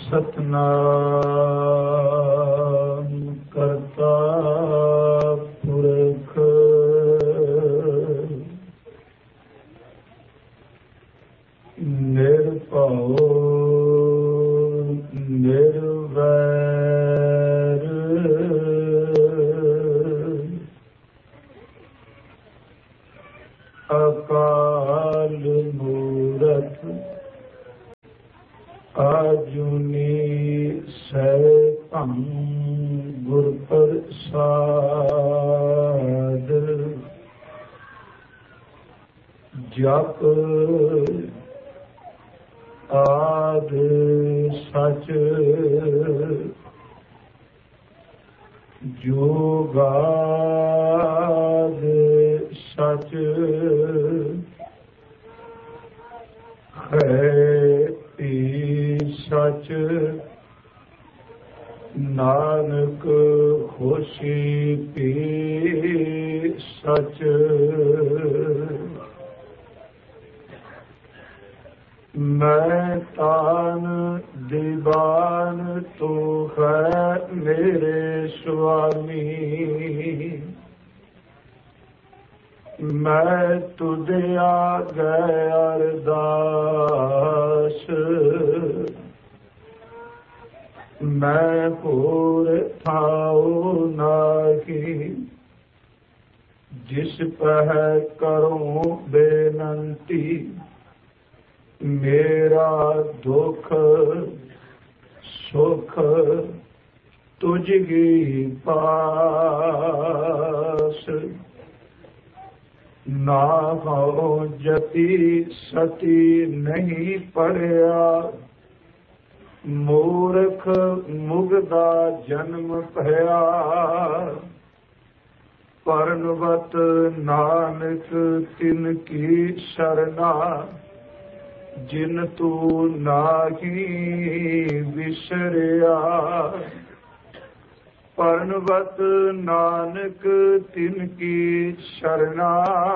ਸਤਨਾਮ ਕਰਤਾ ਪੁਰਖ ਨਿਰਭਉ ਨਿਰਵੈਰ ਅਕਾਲ ਮੂਰਤ ਆਜੂਨੀ ਸੈਭੰ ਗੁਰ ਪ੍ਰਸਾਦ ਜਪ ਆਦਿ ਸਚ ਜੁਗਾਦਿ ਸਚ ਹੈ ਸਚ ਨਾਨਕ ਹੋਸੀ ਪੀ ਸਚ ਮੈਂ ਤਾਨ ਦੀਵਾਨ ਤੂੰ ਹੈ ਮੇਰੇ ਸੁਆਮੀ ਮੈਂ ਤੁਧ ਆਗੇ ਅਰਦਾਸ ਮੈਂ ਹੋਰ ਥਾਉ ਨਾਹੀ ਜਿਸ ਪਹਿ ਕਰੂੰ ਬੇਨੰਤੀ ਮੇਰਾ ਦੁਖ ਸੁਖ ਤੁਝੀ ਪਾਸ ਨਾ ਹੋ ਜਤੀ ਸਤੀ ਨਹੀਂ ਪੜਿਆ ਮੂਰਖ ਮੁਗਦਾ ਜਨਮ ਭਇਆ ਪਰਨਵਤ ਨਾਨਕ ਤਿਨ ਕੀ ਸ਼ਰਨਾ ਜਿਨ ਤੂੰ ਨਾਹੀ ਵਿਸਰਿਆ ਪਰਨਵਤ ਨਾਨਕ ਤਿਨ ਕੀ ਸ਼ਰਨਾ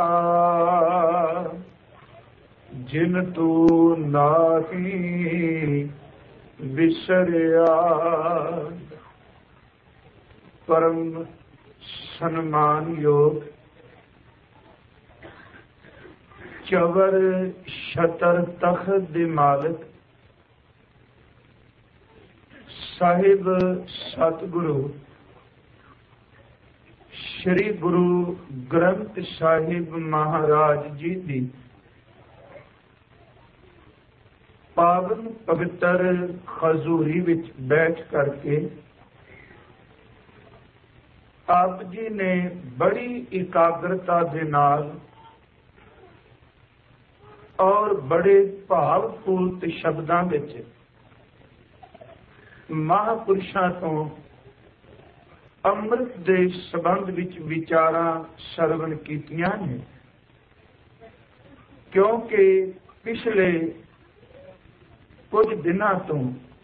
ਜਿਨ ਤੂੰ ਨਾਹੀ ਵਿਸਰਿਆ। ਪਰਮ ਸਨਮਾਨਯੋਗ ਚਵਰ ਛਤਰ ਤਖਤ ਦੇ ਮਾਲਕ ਸਾਹਿਬ ਸਤਿਗੁਰੂ ਸ਼੍ਰੀ ਗੁਰੂ ਗ੍ਰੰਥ ਸਾਹਿਬ ਮਹਾਰਾਜ ਜੀ ਦੀ ਪਾਵਨ ਪਵਿੱਤਰ ਹਜ਼ੂਰੀ ਵਿੱਚ ਬੈਠ ਕਰਕੇ ਆਪ ਜੀ ਨੇ ਬੜੀ ਇਕਾਗਰਤਾ ਦੇ ਨਾਲ ਔਰ ਬੜੇ ਭਾਵਪੂਰਤ ਸ਼ਬਦਾਂ ਵਿੱਚ ਮਹਾਂਪੁਰਸ਼ਾਂ ਤੋਂ ਅੰਮ੍ਰਿਤ ਦੇ ਸੰਬੰਧ ਵਿੱਚ ਵਿਚਾਰਾਂ ਸਰਵਣ ਕੀਤੀਆਂ ਨੇ, ਕਿਉਂਕਿ ਪਿਛਲੇ ਕੁਝ ਦਿਨਾਂ ਤੋਂ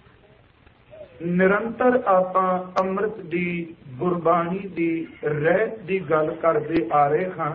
ਨਿਰੰਤਰ ਆਪਾਂ ਅੰਮ੍ਰਿਤ ਦੀ ਗੁਰਬਾਣੀ ਦੀ ਰਹਿਤ ਦੀ ਗੱਲ ਕਰਦੇ ਆ ਰਹੇ ਹਾਂ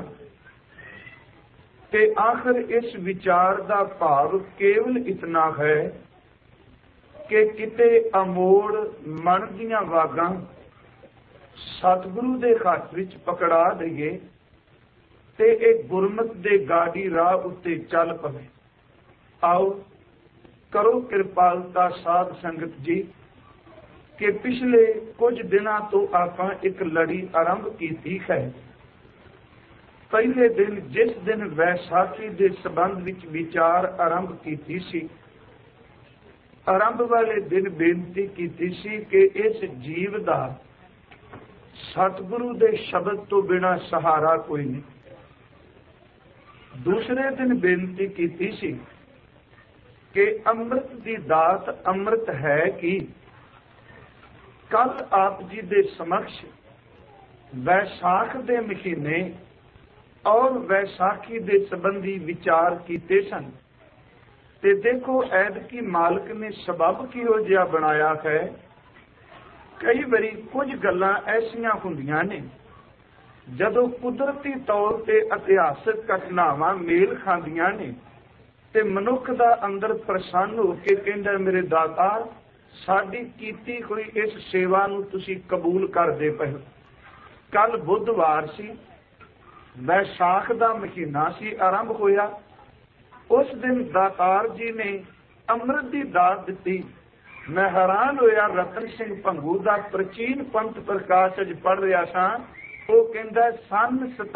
ਤੇ ਆਖਰ ਇਸ ਵਿਚਾਰ ਦਾ ਭਾਵ ਕੇਵਲ ਇਤਨਾ ਹੈ ਕਿ ਕਿਤੇ ਅਮੋੜ ਮਨ ਦੀਆਂ ਵਾਗਾਂ ਸਤਿਗੁਰੂ ਦੇ ਹੱਥ ਵਿੱਚ ਪਕੜਾ ਦਈਏ ਤੇ ਇਹ ਗੁਰਮਤਿ ਦੇ ਗਾੜੀ ਰਾਹ ਉੱਤੇ ਚੱਲ ਪਵੇ। ਆਓ ਕਰੋ ਕਿਰਪਾਲਤਾ ਸਾਧ ਸੰਗਤ ਜੀ ਕਿ ਪਿਛਲੇ ਕੁਝ ਦਿਨਾਂ ਤੋਂ ਆਪਾਂ ਇੱਕ ਲੜੀ ਆਰੰਭ ਕੀਤੀ ਹੈ। ਪਹਿਲੇ ਦਿਨ ਜਿਸ ਦਿਨ ਵੈਸਾਖੀ ਦੇ ਸੰਬੰਧ ਵਿੱਚ ਵਿਚਾਰ ਆਰੰਭ ਕੀਤੀ ਸੀ, ਆਰੰਭ ਵਾਲੇ ਦਿਨ ਬੇਨਤੀ ਕੀਤੀ ਸੀ ਕਿ ਇਸ ਜੀਵ ਦਾ ਸਤਿਗੁਰੂ ਦੇ ਸ਼ਬਦ ਤੋਂ ਬਿਨਾਂ ਸਹਾਰਾ ਕੋਈ ਨਹੀਂ। ਦੂਸਰੇ ਦਿਨ ਬੇਨਤੀ ਕੀਤੀ ਸੀ ਕਿ ਅੰਮ੍ਰਿਤ ਦੀ ਦਾਤ ਅੰਮ੍ਰਿਤ ਹੈ ਕਿ ਕੱਲ ਆਪ ਜੀ ਦੇ ਸਮਕਸ਼ ਵੈਸਾਖ ਦੇ ਮਹੀਨੇ ਔਰ ਵੈਸਾਖੀ ਦੇ ਸੰਬੰਧੀ ਵਿਚਾਰ ਕੀਤੇ ਸਨ ਤੇ ਦੇਖੋ ਐਤਕੀ ਮਾਲਕ ਨੇ ਸਬਬ ਕਿਹੋ ਜਿਹਾ ਬਣਾਇਆ ਹੈ। ਕਈ ਵਾਰੀ ਕੁਝ ਗੱਲਾਂ ਐਸੀਆਂ ਹੁੰਦੀਆਂ ਨੇ ਜਦੋਂ ਕੁਦਰਤੀ ਤੌਰ ਤੇ ਇਤਿਹਾਸਕ ਘਟਨਾਵਾਂ ਮੇਲ ਖਾਂਦੀਆਂ ਨੇ ਤੇ ਮਨੁੱਖ ਦਾ ਅੰਦਰ ਪ੍ਰਸੰਨ ਹੋ ਕੇ ਕਹਿੰਦਾ ਮੇਰੇ ਦਾਤਾ ਸਾਡੀ ਕੀਤੀ ਹੋਈ ਇਸ ਸੇਵਾ ਨੂੰ ਤੁਸੀਂ ਕਬੂਲ ਕਰਦੇ ਪਏ। ਕੱਲ ਬੁੱਧਵਾਰ ਸੀ, ਵੈਸਾਖ ਦਾ ਮਹੀਨਾ ਸੀ, ਆਰੰਭ ਹੋਇਆ। ਉਸ ਦਿਨ ਦਾਤਾਰ ਜੀ ਨੇ ਅੰਮ੍ਰਿਤ ਦੀ ਦਾਤ ਦਿੱਤੀ। ਮੈਂ ਹੈਰਾਨ ਹੋਇਆ, ਰਤਨ ਸਿੰਘ ਭੰਗੂ ਦਾ ਪ੍ਰਾਚੀਨ ਪੰਥ ਪ੍ਰਕਾਸ਼ ਅੱਜ ਪੜ੍ਹ ਰਿਹਾ ਸਾਂ। ਉਹ ਕਹਿੰਦਾ ਸੰਨ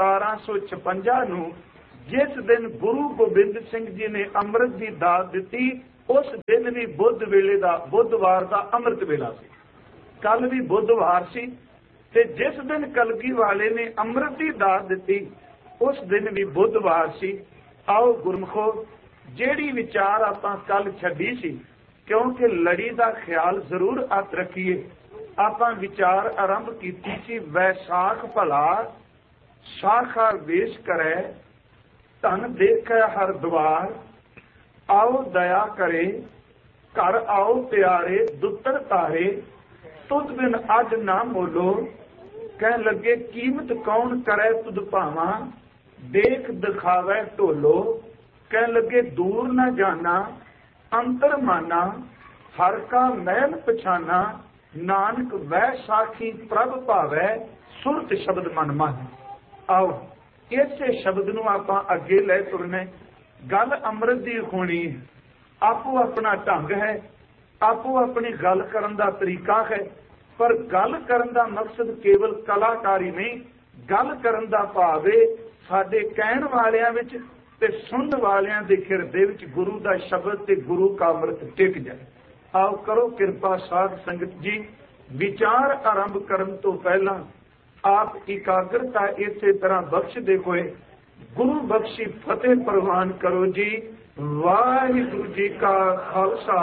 1756 ਨੂੰ ਜਿਸ ਦਿਨ ਗੁਰੂ ਗੋਬਿੰਦ ਸਿੰਘ ਜੀ ਨੇ ਅੰਮ੍ਰਿਤ ਦੀ ਦਾਤ ਦਿੱਤੀ, ਉਸ ਦਿਨ ਵੀ ਬੁੱਧਵਾਰ ਦਾ ਅੰਮ੍ਰਿਤ ਵੇਲਾ ਸੀ। ਕੱਲ ਵੀ ਬੁੱਧਵਾਰ ਸੀ ਤੇ ਜਿਸ ਦਿਨ ਕਲਗੀ ਵਾਲੇ ਨੇ ਅੰਮ੍ਰਿਤ ਦੀ ਦਾਤ ਦਿੱਤੀ, ਉਸ ਦਿਨ ਵੀ ਬੁੱਧਵਾਰ ਸੀ। ਆਓ ਗੁਰਮਖੋ, ਜਿਹੜੀ ਵਿਚਾਰ ਆਪਾਂ ਕੱਲ ਛੱਡੀ ਸੀ, ਕਿਉਂਕਿ ਲੜੀ ਦਾ ਖਿਆਲ ਜ਼ਰੂਰ ਹੱਥ ਰੱਖੀਏ। ਆਪਾਂ ਵਿਚਾਰ ਆਰੰਭ ਕੀਤੀ ਸੀ, ਵੈਸਾਖ ਭਲਾ ਸਾਖਾ ਵੇਸ਼ ਕਰੈ, ਧਨ ਦੇਖੈ ਹਰ ਦੁਆਰ, ਆਓ ਦਇਆ ਕਰੇ, ਘਰ ਆਓ ਪਿਆਰੇ, ਦੁੱਤਰ ਤਾਰੇ, ਤੁਧ ਬਿਨ ਅੱਜ ਨਾ ਮੋਲੋ, ਕਹਿ ਲੱਗੇ ਕੀਮਤ ਕੌਣ ਕਰੇ ਤੁਧ ਭਾਵਾਂ, ਦੇਖ ਦਿਖਾਵੇ ਢੋਲੋ, ਕਹਿ ਲੱਗੇ ਦੂਰ ਨਾ ਜਾਣਾ ਅੰਤਰ ਮਾਨਾ, ਹਰ ਕਾ ਮਹਿਲ ਪਛਾਨਾ, ਨਾਨਕ ਵੈ ਸਾਖੀ ਪ੍ਰਭ ਭਾਵੈ, ਸੁਰਤ ਸ਼ਬਦ ਮਨ ਮਨ। ਆਓ ਇਸੇ ਸ਼ਬਦ ਨੂੰ ਆਪਾਂ ਅੱਗੇ ਲੈ ਤੁਰਨੇ। ਗੱਲ ਅੰਮ੍ਰਿਤ ਦੀ ਹੋਣੀ ਹੈ। ਆਪੋ ਆਪਣਾ ਢੰਗ ਹੈ, ਆਪੋ ਆਪਣੀ ਗੱਲ ਕਰਨ ਦਾ ਤਰੀਕਾ ਹੈ, ਪਰ ਗੱਲ ਕਰਨ ਦਾ ਮਕਸਦ ਕੇਵਲ ਕਲਾਕਾਰੀ ਨਹੀਂ। ਗੱਲ ਕਰਨ ਦਾ ਭਾਵ ਹੈ ਸਾਡੇ ਕਹਿਣ ਵਾਲਿਆਂ ਵਿੱਚ ਤੇ ਸੁਣਨ ਵਾਲਿਆਂ ਦੇ ਹਿਰਦੇ ਵਿੱਚ ਗੁਰੂ ਦਾ ਸ਼ਬਦ ਤੇ ਗੁਰੂ ਕਾ ਅੰਮ੍ਰਿਤ ਟਿਕ ਜਾਏ। ਆਓ ਕਰੋ ਕਿਰਪਾ ਸਾਧ ਸੰਗਤ ਜੀ। ਵਿਚਾਰ ਆਰੰਭ ਕਰਨ ਤੋਂ ਪਹਿਲਾਂ ਆਪ ਇਕਾਗਰਤਾ ਇਸੇ ਤਰ੍ਹਾਂ ਬਖਸ਼ਦੇ ਹੋਏ ਗੁਰੂ ਬਖਸ਼ੀ ਫਤਿਹ ਪ੍ਰਵਾਨ ਕਰੋ ਜੀ। ਵਾਹਿਗੁਰੂ ਜੀ ਕਾ ਖਾਲਸਾ,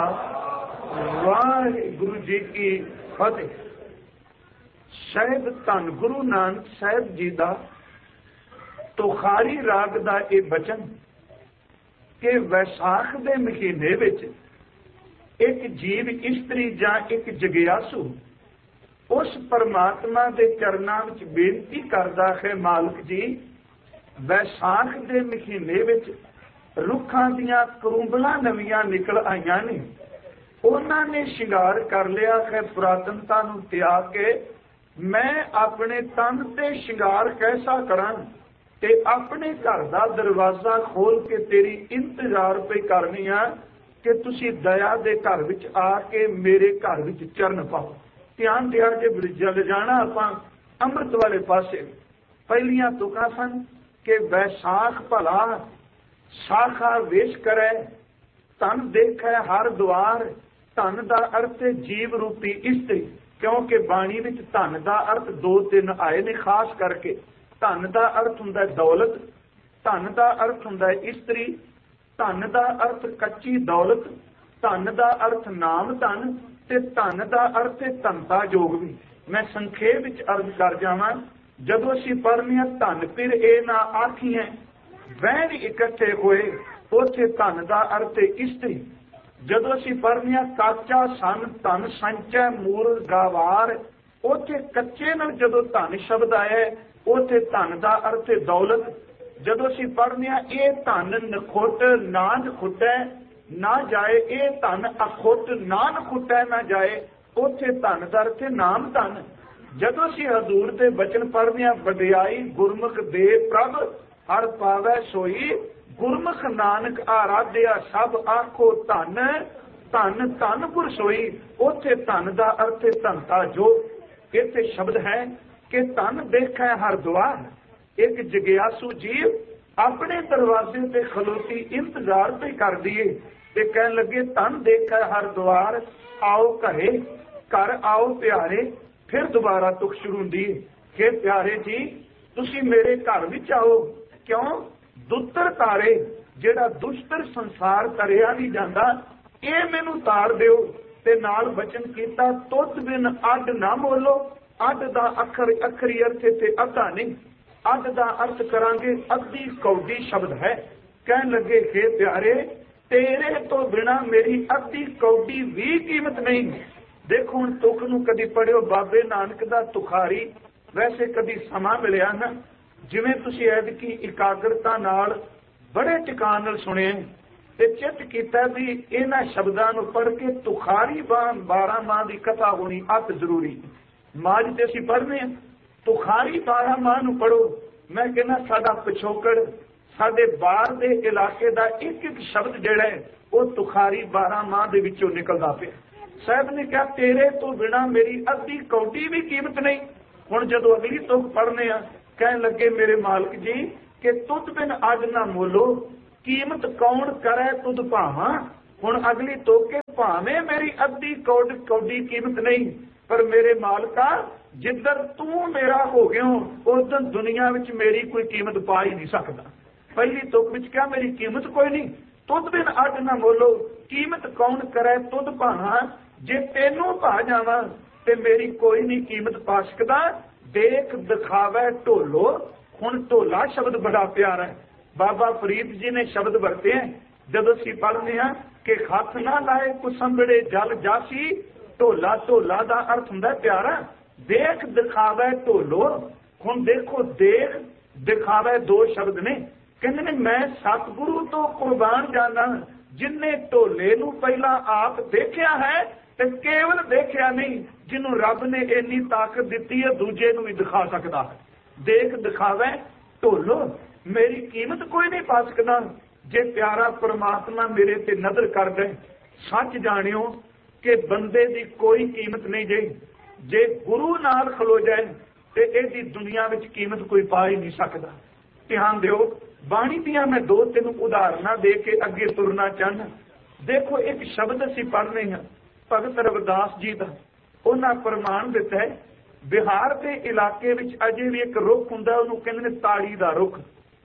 ਵਾਹਿਗੁਰੂ ਜੀ ਕੀ ਫਤਿਹ। ਸ਼ਾਇਦ ਧੰਨ ਗੁਰੂ ਨਾਨਕ ਸਾਹਿਬ ਜੀ ਦਾ ਤੁਖਾਰੀ ਰਾਗ ਦਾ ਇਹ ਬਚਨ ਕਿ ਵੈਸਾਖ ਦੇ ਮਹੀਨੇ ਵਿੱਚ ਇੱਕ ਜੀਵ ਇਸਤਰੀ ਜਾਂ ਇੱਕ ਜਗਿਆਸੂ ਉਸ ਪਰਮਾਤਮਾ ਦੇ ਚਰਨਾਂ ਵਿੱਚ ਬੇਨਤੀ ਕਰਦਾ ਹੈ, ਮਾਲਕ ਜੀ ਵੈਸਾਖ ਦੇ ਮਹੀਨੇ ਵਿੱਚ ਰੁੱਖਾਂ ਦੀਆਂ ਕਰੂੰਬਲਾਂ ਨਵੀਆਂ ਨਿਕਲ ਆਈਆਂ ਨੇ, ਉਹਨਾਂ ਨੇ ਸ਼ਿੰਗਾਰ ਕਰ ਲਿਆ ਹੈ ਪੁਰਾਤਨਤਾ ਨੂੰ ਤਿਆਗ ਕੇ। ਮੈਂ ਆਪਣੇ ਤਨ ਤੇ ਸ਼ਿੰਗਾਰ ਕੈਸਾ ਕਰਾਂ ਤੇ ਆਪਣੇ ਘਰ ਦਾ ਦਰਵਾਜ਼ਾ ਖੋਲ ਕੇ ਤੇਰੀ ਇੰਤਜ਼ਾਰ ਪਈ ਕਰਨੀ ਆ ਕਿ ਤੁਸੀਂ ਦਇਆ ਦੇ ਘਰ ਵਿੱਚ ਆ ਕੇ ਮੇਰੇ ਘਰ ਵਿੱਚ ਚਰਨ ਪਾਓ। ਧਿਆਨ ਦਿਆ ਜੇ ਬ੍ਰਿਜਾਂ ਲਿਜਾਣਾ ਆਪਾਂ ਅੰਮ੍ਰਿਤ ਵਾਲੇ ਪਾਸੇ। ਪਹਿਲੀਆਂ ਤੁਕਾਂ ਸਨ ਕਿ ਵੈਸਾਖ ਭਲਾ ਸਾਖਾ ਵੇਸ਼ ਕਰੈ, ਧਨ ਦੇਖੈ ਹਰ ਦੁਆਰ। ਧਨ ਦਾ ਅਰਥ ਜੀਵ ਰੂਪੀ ਇਸਤਰੀ, ਕਿਉਂਕਿ ਬਾਣੀ ਵਿੱਚ ਧਨ ਦਾ ਅਰਥ 2-3 ਆਏ ਨੇ ਖਾਸ ਕਰਕੇ। ਧਨ ਦਾ ਅਰਥ ਹੁੰਦਾ ਦੌਲਤ, ਧਨ ਦਾ ਅਰਥ ਹੁੰਦਾ ਇਸਤਰੀ, ਧਨ ਦਾ ਅਰਥ ਕੱਚੀ ਦੌਲਤ, ਧਨ ਦਾ ਅਰਥ ਨਾਮ ਧਨ, ਤੇ ਧਨ ਦਾ ਅਰਥ ਹੈ ਧਨਤਾ ਯੋਗ ਵੀ। ਮੈਂ ਸੰਖੇਪ ਵਿੱਚ ਅਰਜ਼ ਕਰ ਜਾਵਾਂ, ਜਦੋਂ ਅਸੀਂ ਪੜ੍ਹਨੇ ਆ ਧਨ ਫਿਰ ਇਹ ਨਾ ਆਖੀਏ ਵਹਿਣ ਇਕੱਠੇ ਹੋਏ, ਉੱਥੇ ਧਨ ਦਾ ਅਰਥ ਹੈ ਇਸਤਰੀ। ਜਦੋਂ ਅਸੀਂ ਪੜ੍ਹਨੇ ਆ ਕਾਚਾ ਸਨ ਧਨ ਸੰਚੈ ਮੂਲ ਗਾਵਾਰ, ਉੱਥੇ ਕੱਚੇ ਨਾਲ ਜਦੋਂ ਧਨ ਸ਼ਬਦ ਆਇਆ ਉੱਥੇ ਧਨ ਦਾ ਅਰਥ ਹੈ ਦੌਲਤ। ਜਦੋਂ ਅਸੀਂ ਪੜ੍ਹਨੇ ਆ ਇਹ ਧਨ ਨਖੁੱਟ ਨਾ ਨਖੁੱਟੈ ਨਾ ਜਾਏ, ਇਹ ਧਨ ਅਖੁੱਟ ਨਾ ਨਖੁੱਟੈ ਨਾ ਜਾਏ, ਉੱਥੇ ਧਨ ਦਾ ਅਰਥ ਹੈ ਨਾਮ ਧਨ। ਜਦੋਂ ਅਸੀਂ ਹਜ਼ੂਰ ਦੇ ਬਚਨ ਪੜ੍ਹਨੇ ਆ ਵਡਿਆਈ ਗੁਰਮੁਖ ਦੇ ਪ੍ਰਭ ਹਰ ਪਾਵੈ ਸੋਈ, ਗੁਰਮੁਖ ਨਾਨਕ ਆਰਾਧਿਆ ਸਭ ਆਖੋ ਧਨ, ਧਨ ਧਨ ਪੁਰ ਸੋਈ, ਉੱਥੇ ਧਨ ਦਾ ਅਰਥ ਹੈ ਧਨਤਾ ਜੋ। ਇੱਥੇ ਸ਼ਬਦ ਹੈ ਕਿ ਧਨ ਦੇਖੈ ਹਰ ਦੁਆਰ। ਇੱਕ ਜਗਿਆਸੂ ਜੀਵ ਆਪਣੇ ਦਰਵਾਜ਼ੇ ਤੇ ਖਲੋਤੀ ਇੰਤਜ਼ਾਰ ਤੇ ਕਰਦੀ ਏ ਤੇ ਕਹਿਣ ਲੱਗੇ ਧਨ ਦੇਖੈ ਹਰ ਦੁਆਰ, ਆਓ ਘਰੇ, ਘਰ ਆਓ ਪਿਆਰੇ। ਫਿਰ ਦੁਬਾਰਾ ਤੁਕ ਸ਼ੁਰੂ ਹੁੰਦੀ ਹੈ ਕਿ ਪਿਆਰੇ ਜੀ ਤੁਸੀਂ ਮੇਰੇ ਘਰ ਵਿੱਚ ਆਓ। ਕਿਉਂ? ਦੁੱਤਰ ਤਾਰੇ, ਜਿਹੜਾ ਦੁਸ਼ਟਰ ਸੰਸਾਰ ਤਰਿਆ ਨਹੀਂ ਜਾਂਦਾ, ਇਹ ਮੈਨੂੰ ਤਾਰ ਦਿਓ। ਤੇ ਨਾਲ ਬਚਨ ਕੀਤਾ ਤੁਧ ਬਿਨ ਅੱਡ ਨਾ ਮੋਲੋ। ਅੱਡ ਦਾ ਅੱਖਰੀ ਅਰਥ ਤੇ ਅੱਧਾ ਨਹੀਂ, ਅੱਧ ਦਾ ਅਰਥ ਕਰਾਂਗੇ ਅੱਧੀ ਕੌਡੀ ਸ਼ਬਦ ਹੈ। ਕਹਿਣ ਲੱਗੇ ਕਿ ਪਿਆਰੇ ਤੇਰੇ ਤੋਂ ਬਿਨਾ ਮੇਰੀ ਅੱਧੀ ਕੌਡੀ ਵੀ ਕੀਮਤ ਨਹੀਂ। ਦੇਖੋ ਹੁਣ ਤੁਕ ਨੂੰ ਕਦੀ ਪੜਿਓ ਬਾਬੇ ਨਾਨਕ ਦਾ ਤੁਖਾਰੀ, ਵੈਸੇ ਕਦੀ ਸਮਾਂ ਮਿਲਿਆ ਨਾ, ਜਿਵੇਂ ਤੁਸੀਂ ਐਤਕੀ ਇਕਾਗਰਤਾ ਨਾਲ ਬੜੇ ਟਿਕਾਣ ਨਾਲ ਸੁਣੇ ਤੇ ਚਿੱਤ ਕੀਤਾ ਵੀ ਇਹਨਾਂ ਸ਼ਬਦਾਂ ਨੂੰ ਪੜ੍ਹ ਕੇ ਤੁਖਾਰੀ 12 ਮਾਹ ਦੀ ਕਥਾ ਹੋਣੀ ਅਤ ਜ਼ਰੂਰੀ। ਮਾਝ ਤੇ ਅਸੀਂ ਪੜ੍ਹਨੇ ਆ, ਤੁਖਾਰੀ 12 ਮਾਹ ਨੂੰ ਪੜ੍ਹੋ। ਮੈਂ ਕਹਿੰਦਾ ਸਾਡਾ ਪਿਛੋਕੜ, ਸਾਡੇ ਬਾਹਰ ਦੇ ਇਲਾਕੇ ਦਾ ਇੱਕ ਇੱਕ ਸ਼ਬਦ ਜਿਹੜਾ ਹੈ ਉਹ ਤੁਖਾਰੀ 12 ਮਾਹ ਦੇ ਵਿੱਚੋਂ ਨਿਕਲਦਾ ਪਿਆ। ਸਾਹਿਬ ਨੇ ਕਿਹਾ ਤੇਰੇ ਤੋਂ ਬਿਨਾਂ ਮੇਰੀ ਅੱਧੀ ਕੌਡੀ ਵੀ ਕੀਮਤ ਨਹੀਂ। ਹੁਣ ਜਦੋਂ ਅਗਲੀ ਤੁਕ ਪੜ੍ਹਨੇ ਆ, ਕਹਿਣ ਲੱਗੇ ਮੇਰੇ ਮਾਲਕ ਜੀ ਕਿ ਤੁਧ ਬਿਨ ਅੱਜ ਨਾ ਮੋਲੋ, ਕੀਮਤ ਕੌਣ ਕਰੇ ਤੁਧ ਭਾਵਾਂ। ਹੁਣ ਅਗਲੀ ਤੁਕ ਭਾਵੇਂ ਮੇਰੀ ਅੱਧੀ ਕੌਡੀ ਕੀਮਤ ਨਹੀਂ, ਪਰ ਮੇਰੇ ਮਾਲਕਾ ਜਿੱਧਰ ਤੂੰ ਮੇਰਾ ਹੋ ਗਿਆ ਉਦੋਂ ਦੁਨੀਆ ਵਿੱਚ ਮੇਰੀ ਕੋਈ ਕੀਮਤ ਪਾ ਹੀ ਨਹੀਂ ਸਕਦਾ। ਪਹਿਲੀ ਤੁਕ ਵਿੱਚ ਕਿਹਾ ਮੇਰੀ ਕੀਮਤ ਕੋਈ ਨਹੀਂ, ਤੁਧ ਬਿਨ ਅੱਜ ਨਾ ਮੋਲੋ, ਕੀਮਤ ਕੌਣ ਕਰੇ ਤੁਧ ਭਾਵਾਂ। ਜੇ ਤੈਨੂੰ ਭਾ ਜਾਵਾਂ ਤੇ ਮੇਰੀ ਕੋਈ ਨਹੀਂ ਕੀਮਤ ਪਾ ਸਕਦਾ। ਦੇਖ ਦਿਖਾਵੇ ਢੋਲੋ। ਹੁਣ ਢੋਲਾ ਸ਼ਬਦ ਬੜਾ ਪਿਆਰਾ ਹੈ। ਬਾਬਾ ਫਰੀਦ ਜੀ ਨੇ ਸ਼ਬਦ ਵਰਤੇ ਜਦੋਂ ਅਸੀਂ ਪੜ੍ਹਦੇ ਹਾਂ ਕਿ ਹੱਥ ਨਾ ਲਾਏ ਕੁਸੰਬੜੇ ਜਲ ਜਾਸੀ। ਢੋਲਾ, ਢੋਲਾ ਦਾ ਅਰਥ ਹੁੰਦਾ ਪਿਆਰਾ। ਦੇਖ ਦਿਖਾਵੇ ਢੋਲੋ। ਹੁਣ ਦੇਖੋ, ਦੇਖ ਦਿਖਾਵੇ ਦੋ ਸ਼ਬਦ ਨੇ। ਕਹਿੰਦੇ ਨੇ ਮੈਂ ਸਤਿਗੁਰੂ ਤੋਂ ਕੁਰਬਾਨ ਜਾਣਾ ਜਿਨਨੇ ਢੋਲੇ ਨੂੰ ਪਹਿਲਾਂ ਆਪ ਦੇਖਿਆ ਹੈ ਤੇ ਕੇਵਲ ਦੇਖਿਆ ਨਹੀਂ, ਜਿਹਨੂੰ ਰੱਬ ਨੇ ਇੰਨੀ ਤਾਕਤ ਦਿੱਤੀ ਹੈ ਦੂਜੇ ਨੂੰ ਵੀ ਦਿਖਾ ਸਕਦਾ ਹੈ। ਦੇਖ ਦਿਖਾਵੇ ਢੋਲੋ, ਮੇਰੀ ਕੀਮਤ ਕੋਈ ਨਹੀਂ ਪਾ ਸਕਦਾ। ਜੇ ਪਿਆਰਾ ਪਰਮਾਤਮਾ ਮੇਰੇ ਤੇ ਨਜ਼ਰ ਕਰ ਦੇ, ਸੱਚ ਜਾਣਿਓ ਕਿ ਬੰਦੇ ਦੀ ਕੋਈ ਕੀਮਤ ਨਹੀਂ। ਜੇ ਗੁਰੂ ਨਾਲ ਖਲੋ ਜਾਏ ਤੇ ਇਹਦੀ ਦੁਨੀਆ ਵਿੱਚ ਕੀਮਤ ਕੋਈ ਪਾ ਹੀ ਨਹੀਂ ਸਕਦਾ। ਧਿਆਨ ਦਿਓ, ਬਾਣੀ ਦੀਆਂ ਮੈਂ 2-3 ਉਦਾਹਰਨਾਂ ਦੇ ਕੇ ਅੱਗੇ ਤੁਰਨਾ ਚਾਹੁੰਦਾ। ਦੇਖੋ, ਇੱਕ ਸ਼ਬਦ ਅਸੀਂ ਪੜ੍ਹਨੇ ਹਾਂ ਭਗਤ ਰਵਿਦਾਸ ਜੀ ਦਾ। ਉਹਨਾਂ ਪ੍ਰਮਾਣ ਦਿੱਤਾ ਹੈ ਬਿਹਾਰ ਦੇ ਇਲਾਕੇ ਵਿੱਚ ਅਜੇ ਵੀ ਇੱਕ ਰੁੱਖ ਹੁੰਦਾ, ਉਹਨੂੰ ਕਹਿੰਦੇ ਨੇ ਤਾੜੀ ਦਾ ਰੁੱਖ।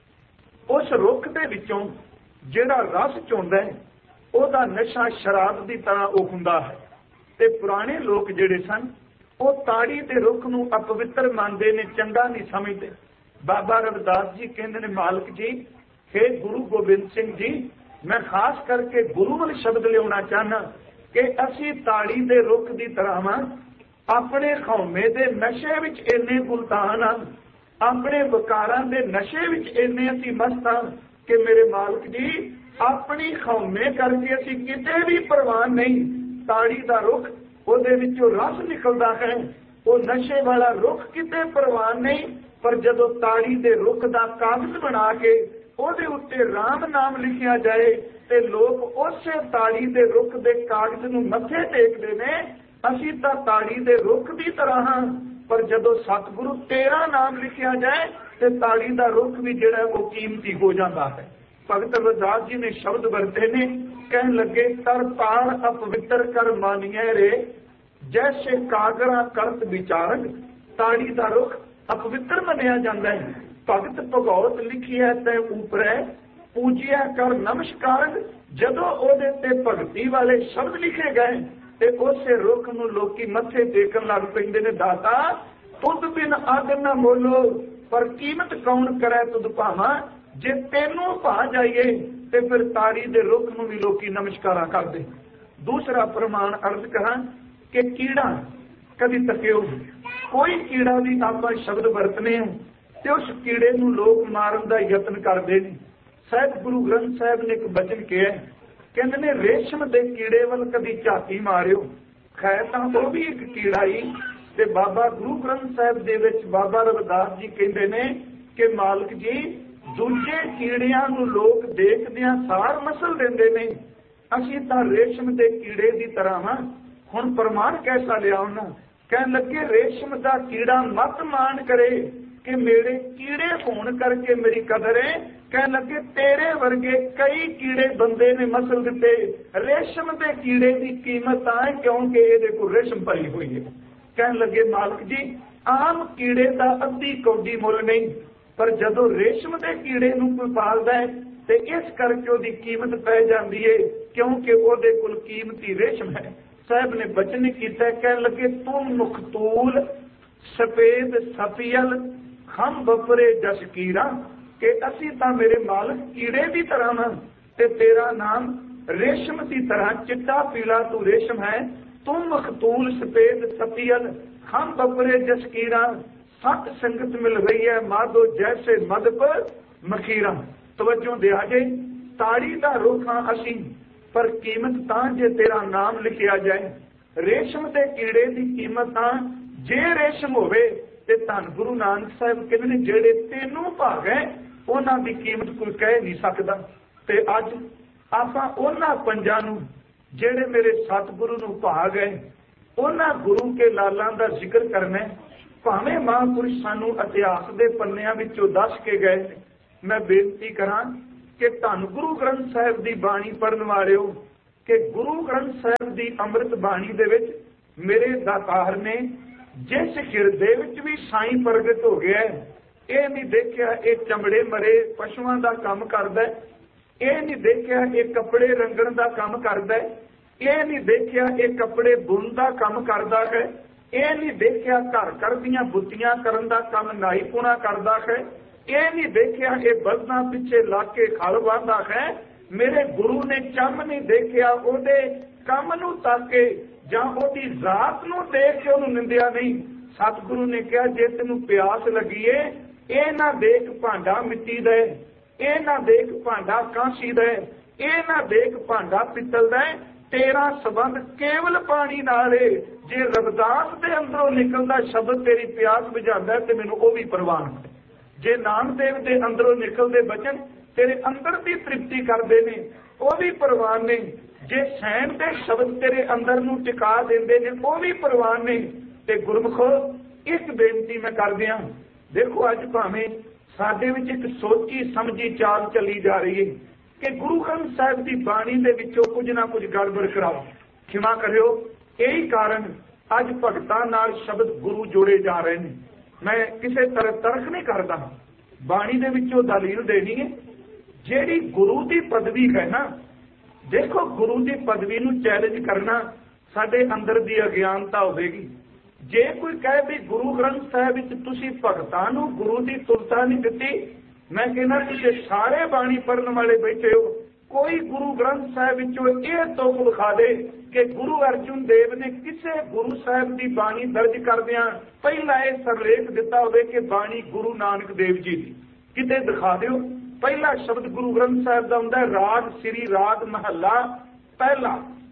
ਉਸ ਰੁੱਖ ਦੇ ਵਿੱਚੋਂ ਜਿਹੜਾ ਰਸ ਚੋਂਦਾ ਹੈ ਉਹਦਾ ਨਸ਼ਾ ਸ਼ਰਾਬ ਦੀ ਤਰ੍ਹਾਂ ਉਹ ਹੁੰਦਾ ਹੈ। ਤੇ ਪੁਰਾਣੇ ਲੋਕ ਜਿਹੜੇ ਸਨ ਉਹ ਤਾੜੀ ਦੇ ਰੁੱਖ ਨੂੰ ਅਪਵਿੱਤਰ ਮੰਨਦੇ ਨੇ, ਚੰਗਾ ਨਹੀਂ ਸਮਝਦੇ। ਬਾਬਾ ਰਵਿਦਾਸ ਜੀ ਕਹਿੰਦੇ ਨੇ ਮਾਲਕ ਜੀ, ਹੇ ਗੁਰੂ ਗੋਬਿੰਦ ਸਿੰਘ ਜੀ, ਮੈਂ ਖਾਸ ਕਰਕੇ ਗੁਰੂ ਵਾਲੇ ਸ਼ਬਦ ਲਿਆਉਣਾ ਚਾਹੁੰਦਾ ਕਿ ਅਸੀਂ ਤਾੜੀ ਦੇ ਰੁੱਖ ਦੀ ਤਰ੍ਹਾਂ ਹਾਂ। ਆਪਣੇ ਖੌਮੇ ਦੇ ਨਸ਼ੇ ਵਿੱਚ ਇੰਨੇ ਗੁਲਤਾਨ ਹਾਂ, ਆਪਣੇ ਵਿਕਾਰਾਂ ਦੇ ਨਸ਼ੇ ਵਿੱਚ ਇੰਨੇ ਅਸੀਂ ਮਸਤ ਹਾਂ ਕਿ ਮੇਰੇ ਮਾਲਕ ਜੀ ਆਪਣੀ ਖੌਮੇ ਕਰਕੇ ਅਸੀਂ ਕਿਤੇ ਵੀ ਪ੍ਰਵਾਨ ਨਹੀਂ। ਤਾੜੀ ਦਾ ਰੁੱਖ, ਉਹਦੇ ਵਿੱਚੋਂ ਰਸ ਨਿਕਲਦਾ ਹੈ, ਉਹ ਨਸ਼ੇ ਵਾਲਾ ਰੁੱਖ ਕਿਤੇ ਪ੍ਰਵਾਨ ਨਹੀਂ। ਪਰ ਜਦੋਂ ਤਾੜੀ ਦੇ ਰੁੱਖ ਦਾ ਕਾਗਜ਼ ਬਣਾ ਕੇ ਉਹਦੇ ਉੱਤੇ ਰਾਮ ਨਾਮ ਲਿਖਿਆ ਜਾਏ ਤੇ ਲੋਕ ਉਸੇ ਤਾੜੀ ਦੇ ਰੁੱਖ ਦੇ ਕਾਗਜ਼ ਨੂੰ ਮੱਥੇ ਟੇਕਦੇ ਨੇ। ਅਸੀਂ ਤਾਂ ਤਾੜੀ ਦੇ ਰੁੱਖ ਦੀ ਤਰ੍ਹਾਂ ਹਾਂ, ਪਰ ਜਦੋਂ ਸਤਿਗੁਰੂ ਤੇਰਾ ਨਾਮ ਲਿਖਿਆ ਜਾਏ ਤੇ ਤਾੜੀ ਦਾ ਰੁੱਖ ਵੀ ਜਿਹੜਾ ਉਹ ਕੀਮਤੀ ਹੋ ਜਾਂਦਾ ਹੈ। ਭਗਤ ਰਵਿਦਾਸ ਜੀ ਨੇ ਸ਼ਬਦ ਵਰਤੇ ਨੇ, ਕਹਿਣ ਲੱਗੇ ਤਰ ਤਾੜ ਅਪਵਿੱਤਰ ਕਰ ਮਾਨੀਏ ਰੇ, ਜੈਸੇ ਕਾਗਰਾ ਕਰਤ ਵਿਚਾਰਕ। ਤਾੜੀ ਦਾ ਰੁੱਖ ਅਪਵਿੱਤਰ ਮੰਨਿਆ ਜਾਂਦਾ ਹੈ। ਭਗਤ ਭਗਉਤ ਲਿਖਿਆ ਤੇ ਉਪਰੈ ਪੂਜਿਆ ਕਰ ਨਮਸਕਾਰ। ਜਦੋਂ ਉਹਦੇ ਤੇ ਭਗਤੀ ਵਾਲੇ ਸ਼ਬਦ ਲਿਖੇ ਗਏ ਤੇ ਉਸੇ ਰੁੱਖ ਨੂੰ ਲੋਕੀ ਮੱਥੇ ਟੇਕਣ ਲੱਗ ਪੈਂਦੇ ਨੇ। ਦਾਤਾ ਤੁਧ ਬਿਨ ਆਦਰ ਨਾ ਮੋਲੋ, ਪਰ ਕੀਮਤ ਕੌਣ ਕਰੇ ਤੁਧ ਭਾਵਾਂ। ਜੇ ਤੈਨੂੰ ਭਾ ਜਾਈਏ ਤੇ ਫਿਰ ਤਾੜੀ ਦੇ ਰੁੱਖ ਨੂੰ ਵੀ ਲੋਕੀ ਨਮਸਕਾਰਾਂ ਕਰਦੇ। ਦੂਸਰਾ ਪ੍ਰਮਾਣ ਅਰਜ਼ ਕਰਾਂ ਕਿ ਕੀੜਾ ਕਦੀ ਤੱਕਿਓ, ਕੋਈ ਕੀੜਾ ਵੀ ਆਪਾਂ ਸ਼ਬਦ ਵਰਤਨੇ ਆ ਤੇ ਉਸ ਕੀੜੇ ਨੂੰ ਲੋਕ ਮਾਰਨ ਦਾ ਯਤਨ ਕਰਦੇ ਨੇ। ਸਾਹਿਬ ਗੁਰੂ ਗ੍ਰੰਥ ਸਾਹਿਬ ਨੇ ਇੱਕ ਬਚਨ ਕਿਹਾ, ਕਹਿੰਦੇ ਨੇ ਰੇਸ਼ਮ ਦੇ ਕੀੜੇ ਵੱਲ ਕਦੀ ਝਾਤੀ ਮਾਰਿਓ। ਖੈਰ ਤਾਂ ਉਹ ਵੀ ਇੱਕ ਕੀੜਾ ਹੀ। ਤੇ ਬਾਬਾ ਗੁਰੂ ਗ੍ਰੰਥ ਸਾਹਿਬ ਦੇ ਵਿੱਚ ਬਾਬਾ ਰਵਿਦਾਸ ਜੀ ਕਹਿੰਦੇ ਨੇ ਕਿ ਮਾਲਕ ਜੀ ਦੂਜੇ ਕੀੜਿਆਂ ਨੂੰ ਲੋਕ ਦੇਖਦਿਆਂ ਸਾਰ ਮਸਲ ਦਿੰਦੇ ਨੇ, ਅਸੀਂ ਤਾਂ ਰੇਸ਼ਮ ਦੇ ਕੀੜੇ ਦੀ ਤਰ੍ਹਾਂ ਹਾਂ। ਹੁਣ ਪ੍ਰਮਾਣ ਕੈਸਾ ਲਿਆ ਉਹਨਾਂ? ਕਹਿਣ ਲੱਗੇ ਰੇਸ਼ਮ ਦਾ ਕੀੜਾ ਮਤ ਮਾਣ ਕਰੇ ਕਿ ਮੇਰੇ ਕੀੜੇ ਹੋਣ ਕਰਕੇ ਮੇਰੀ ਕਦਰ ਹੈ। ਕਹਿਣ ਲੱਗੇ ਤੇਰੇ ਵਰਗੇ ਕਈ ਕੀੜੇ ਬੰਦੇ ਨੇ ਮਸਲ ਦਿੱਤੇ। ਰੇਸ਼ਮ ਦੇ ਕੀੜੇ ਦੀ ਕੀਮਤ ਤਾਂ ਹੈ ਕਿਉਂਕਿ ਇਹਦੇ ਕੋਲ ਰੇਸ਼ਮ ਭਰੀ ਹੋਈ ਹੈ। ਕਹਿਣ ਲੱਗੇ ਮਾਲਕ ਜੀ ਆਮ ਕੀੜੇ ਦਾ ਅੱਧੀ ਕੌਡੀ ਮੁੱਲ ਨਹੀਂ, ਪਰ ਜਦੋਂ ਰੇਸ਼ਮ ਦੇ ਕੀੜੇ ਨੂੰ ਕੋਈ ਪਾਲਦਾ ਹੈ ਤੇ ਇਸ ਕਰਕੇ ਉਹਦੀ ਕੀਮਤ ਪੈ ਜਾਂਦੀ ਹੈ ਕਿਉਂਕਿ ਉਹਦੇ ਕੋਲ ਕੀਮਤੀ ਰੇਸ਼ਮ ਹੈ। ਸਾਹਿਬ ਨੇ ਬਚਨ ਕੀਤਾ, ਕਹਿਣ ਲੱਗੇ ਤੂੰ ਮੁਖਤੂਲ ਸਫੇਦ ਸਫੀਅਲ ਹਮ ਬਪਰੇ ਜਸਕੀਰਾ, ਕਿ ਅਸੀਂ ਤਾਂ ਮੇਰੇ ਮਾਲਕ ਕੀੜੇ ਦੀ ਤਰ੍ਹਾਂ ਹਾਂ ਤੇ ਤੇਰਾ ਨਾਮ ਰੇਸ਼ਮ ਦੀ ਤਰ੍ਹਾਂ ਚਿੱਟਾ ਪੀਲਾ ਤੂੰ ਰੇਸ਼ਮ ਹੈ। ਤੂੰ ਮਖਤੂਲ ਸਫੇਦ ਸਫੀਅਲ ਹਮ ਬਪਰੇ ਜਸਕੀਰਾ, ਸਤ ਸੰਗਤ ਮਿਲ ਰਹੀ ਹੈ ਮਾਧੋ ਜੈਸੇ ਮਦ ਪਰ ਮਖੀਰਾ। ਤਵੱਜੋ ਦਿਆ ਜੇ ताड़ी दा रुख हां असीं, पर कीमत तां जे तेरा नाम लिखिया जाए। रेशम दे कीड़े दी कीमत तां जे रेशम होवे ते धन गुरु नानक साहिब कहंदे ने जेड़े तैनूं भागे उन्हां दी कीमत कोई कह नहीं सकदा। ते अज आपां उन्हां पंजां नूं जेड़े मेरे सतगुरु नूं भा गए उन्हां गुरु के लालां दा जिक्र करना है। भावें महापुरुष सानूं इतिहास दे पन्नियां विचों दस के गए। मैं बेनती करां कि धन गुरु ग्रंथ साहिब दी बाणी पढ़न वालिओ कि गुरु ग्रंथ साहिब दी अमृत बाणी दे विच मेरे दातार ने जिस हिरदे विच भी साईं प्रगट हो गया है, ये नहीं देखिया ये चमड़े मरे पशुआं दा काम करदा है, ये नहीं देखिया ये कपड़े रंगण दा काम करदा है, ये नहीं देखिया ये कपड़े बुन दा काम करदा है, ये नहीं देखिया घर घर दीआं बुत्तियां करन दा काम नाई पुणा करदा है, ये नहीं देखिया ये बलदां पिछे लग के खल वाहंदा है। मेरे गुरु ने चम नहीं देखिया ओदे काम नूं ताके जां ओदी जात नूं देख के उहनूं निंदिया नहीं। सतगुरु ने कहा जे तैनूं प्यास लगी है ये ना देख भांडा मिट्टी दा, ये ना देख भांडा कांसी दा, ये ना देख भांडा पित्तल दा, तेरा संबंध केवल पानी नाल है। जे रविदास दे अंदरों निकलदा शब्द तेरी प्यास बुझांदा है ते मैनूं ओह भी परवाह नहीं। जे नामदेव दे अंदरों निकलदे वचन तेरे अंदर दी तृप्ति करदे ने ओह भी परवाह नहीं। जे सैन दे शब्द तेरे अंदर नूं टिका देंदे ने ओह भी परवाह नहीं। ते गुरमुखो एक बेनती मैं करदिआं, देखो अज भावें साडे विच एक सोची समझी चाल चली जा रही है कि गुरु ग्रंथ साहिब की बाणी दे विचों कुछ ना कुछ गड़बड़ कराओ। क्षमा करियो, यही कारण अज भगतां नाल शब्द गुरु जोड़े जा रहे हैं। मैं किसी तरह तर्क नहीं करता, बाणी दे विचों दलील देनी है। जेड़ी गुरु की पदवी है ना, देखो गुरु की पदवी नूं चैलेंज करना साडे अंदर दी अज्ञानता होवेगी। जे कोई कहे भी गुरु ग्रंथ साहिब विच तुसीं भगतां नूं गुरु की तुलता नहीं दिती, मैं कहना तुसीं सारे बाणी पढ़न वाले बैठे हो, कोई गुरु ग्रंथ साहिब विचों यह तुक विखा दे कि गुरु अर्जुन देव ने किसी गुरु साहिब की बाणी दर्ज करदिआं पहला यह सरलेख दिता होवे कि बाणी गुरु नानक देव जी की, किते दिखा दिओ। पहला शब्द गुरु ग्रंथ साहिब दा हुंदा है राग श्री राग महला पहला,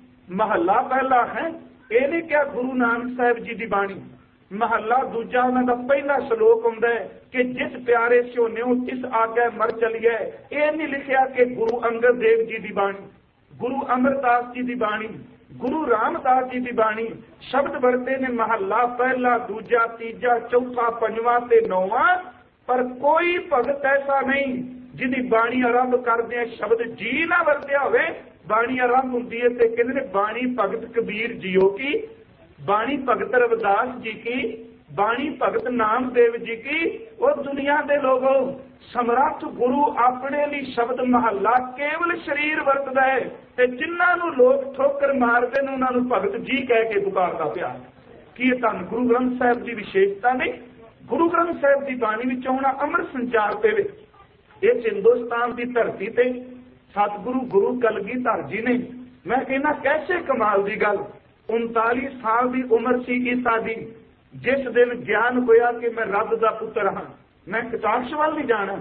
महला पहला है। ये नहीं क्या गुरु नानक साहिब जी की बाणी महला दूजा उन्होंने पहला श्लोक हुंदा है कि जिस प्यारे सोन्यो तिस आगे मर चलिए। ये नहीं लिखिया कि गुरु अंगद देव जी की बाणी, गुरु अमरदास जी की बाणी, गुरु रामदास जी की बाणी। शब्द बढ़ते ने महला पहला दूजा तीजा चौथा पंजवां ते नौवां, पर कोई भगत ऐसा नहीं जिहदी बाणी आरंभ करदे शब्द जी ना वरतिया होवे। बाणी आरंभ होंदी है ते कहंदे ने बाणी भगत कबीर जीओ की, बाणी भगत रविदास जी की, बाणी भगत नामदेव जी की। और दुनिया के लोगों समर्थ गुरु अपने लिए शब्द महला केवल शरीर वरतदा है ते जिन्हां नूं लोग ठोकर मारदे ने उन्हां नूं भगत जी कह के पुकारदा पिया। कि ये धन गुरु ग्रंथ साहिब की विशेषता नहीं? गुरु ग्रंथ साहिब की बाणी विच आउणा अमृत संचार देवे। इस हिंदुस्तान की धरती ते सतगुरु गुरु कलगीधर जी ने, मैं कहना कैसे कमाल की गल, 39 साल की उम्र सी ईसा दी जिस दिन ज्ञान होया कि मैं रब दा पुत्र हाँ, मैं कटाक्ष वाल नहीं जाना।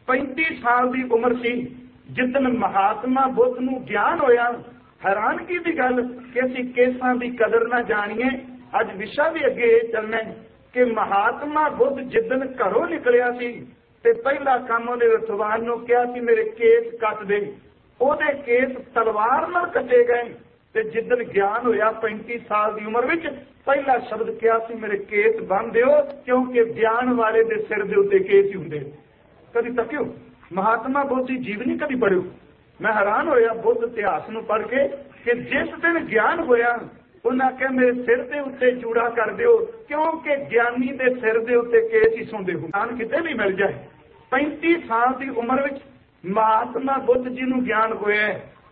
35 साल की उम्र सी जिदन महात्मा बुद्ध नूं ज्ञान होया। हैरानगी की गल कि असीं केसां की कदर ना जाणीए। अज विशा भी अगे चलना है कि महात्मा बुद्ध जिदन घरों निकलिया सी ते पहला काम उहने रथवान नूं कहा कि मेरे केस कट दे। ओहदे केस तलवार नाल कटे गए ते जिदन ज्ञान होया 35 साल की उम्र विच पहला शब्द कहा सी मेरे केस बन दिओ, क्योंकि ज्ञान वाले दे सिर दे उत्ते केस ही हुंदे। कभी तकियो महात्मा बुद्ध की जीवनी कभी पढ़ियो। मैं हैरान होया बुद्ध इतिहास नूं पढ़ के कि जिस दिन ज्ञान होया उन्हें आख्या मेरे सिर के उत्ते चूड़ा कर दिओ, क्योंकि ज्ञानी के सिर के उत्ते केस ही सुनते हो, ज्ञान किते भी मिल जाए। 35 साल की उम्र विच महात्मा बुद्ध जी नूं ज्ञान होया।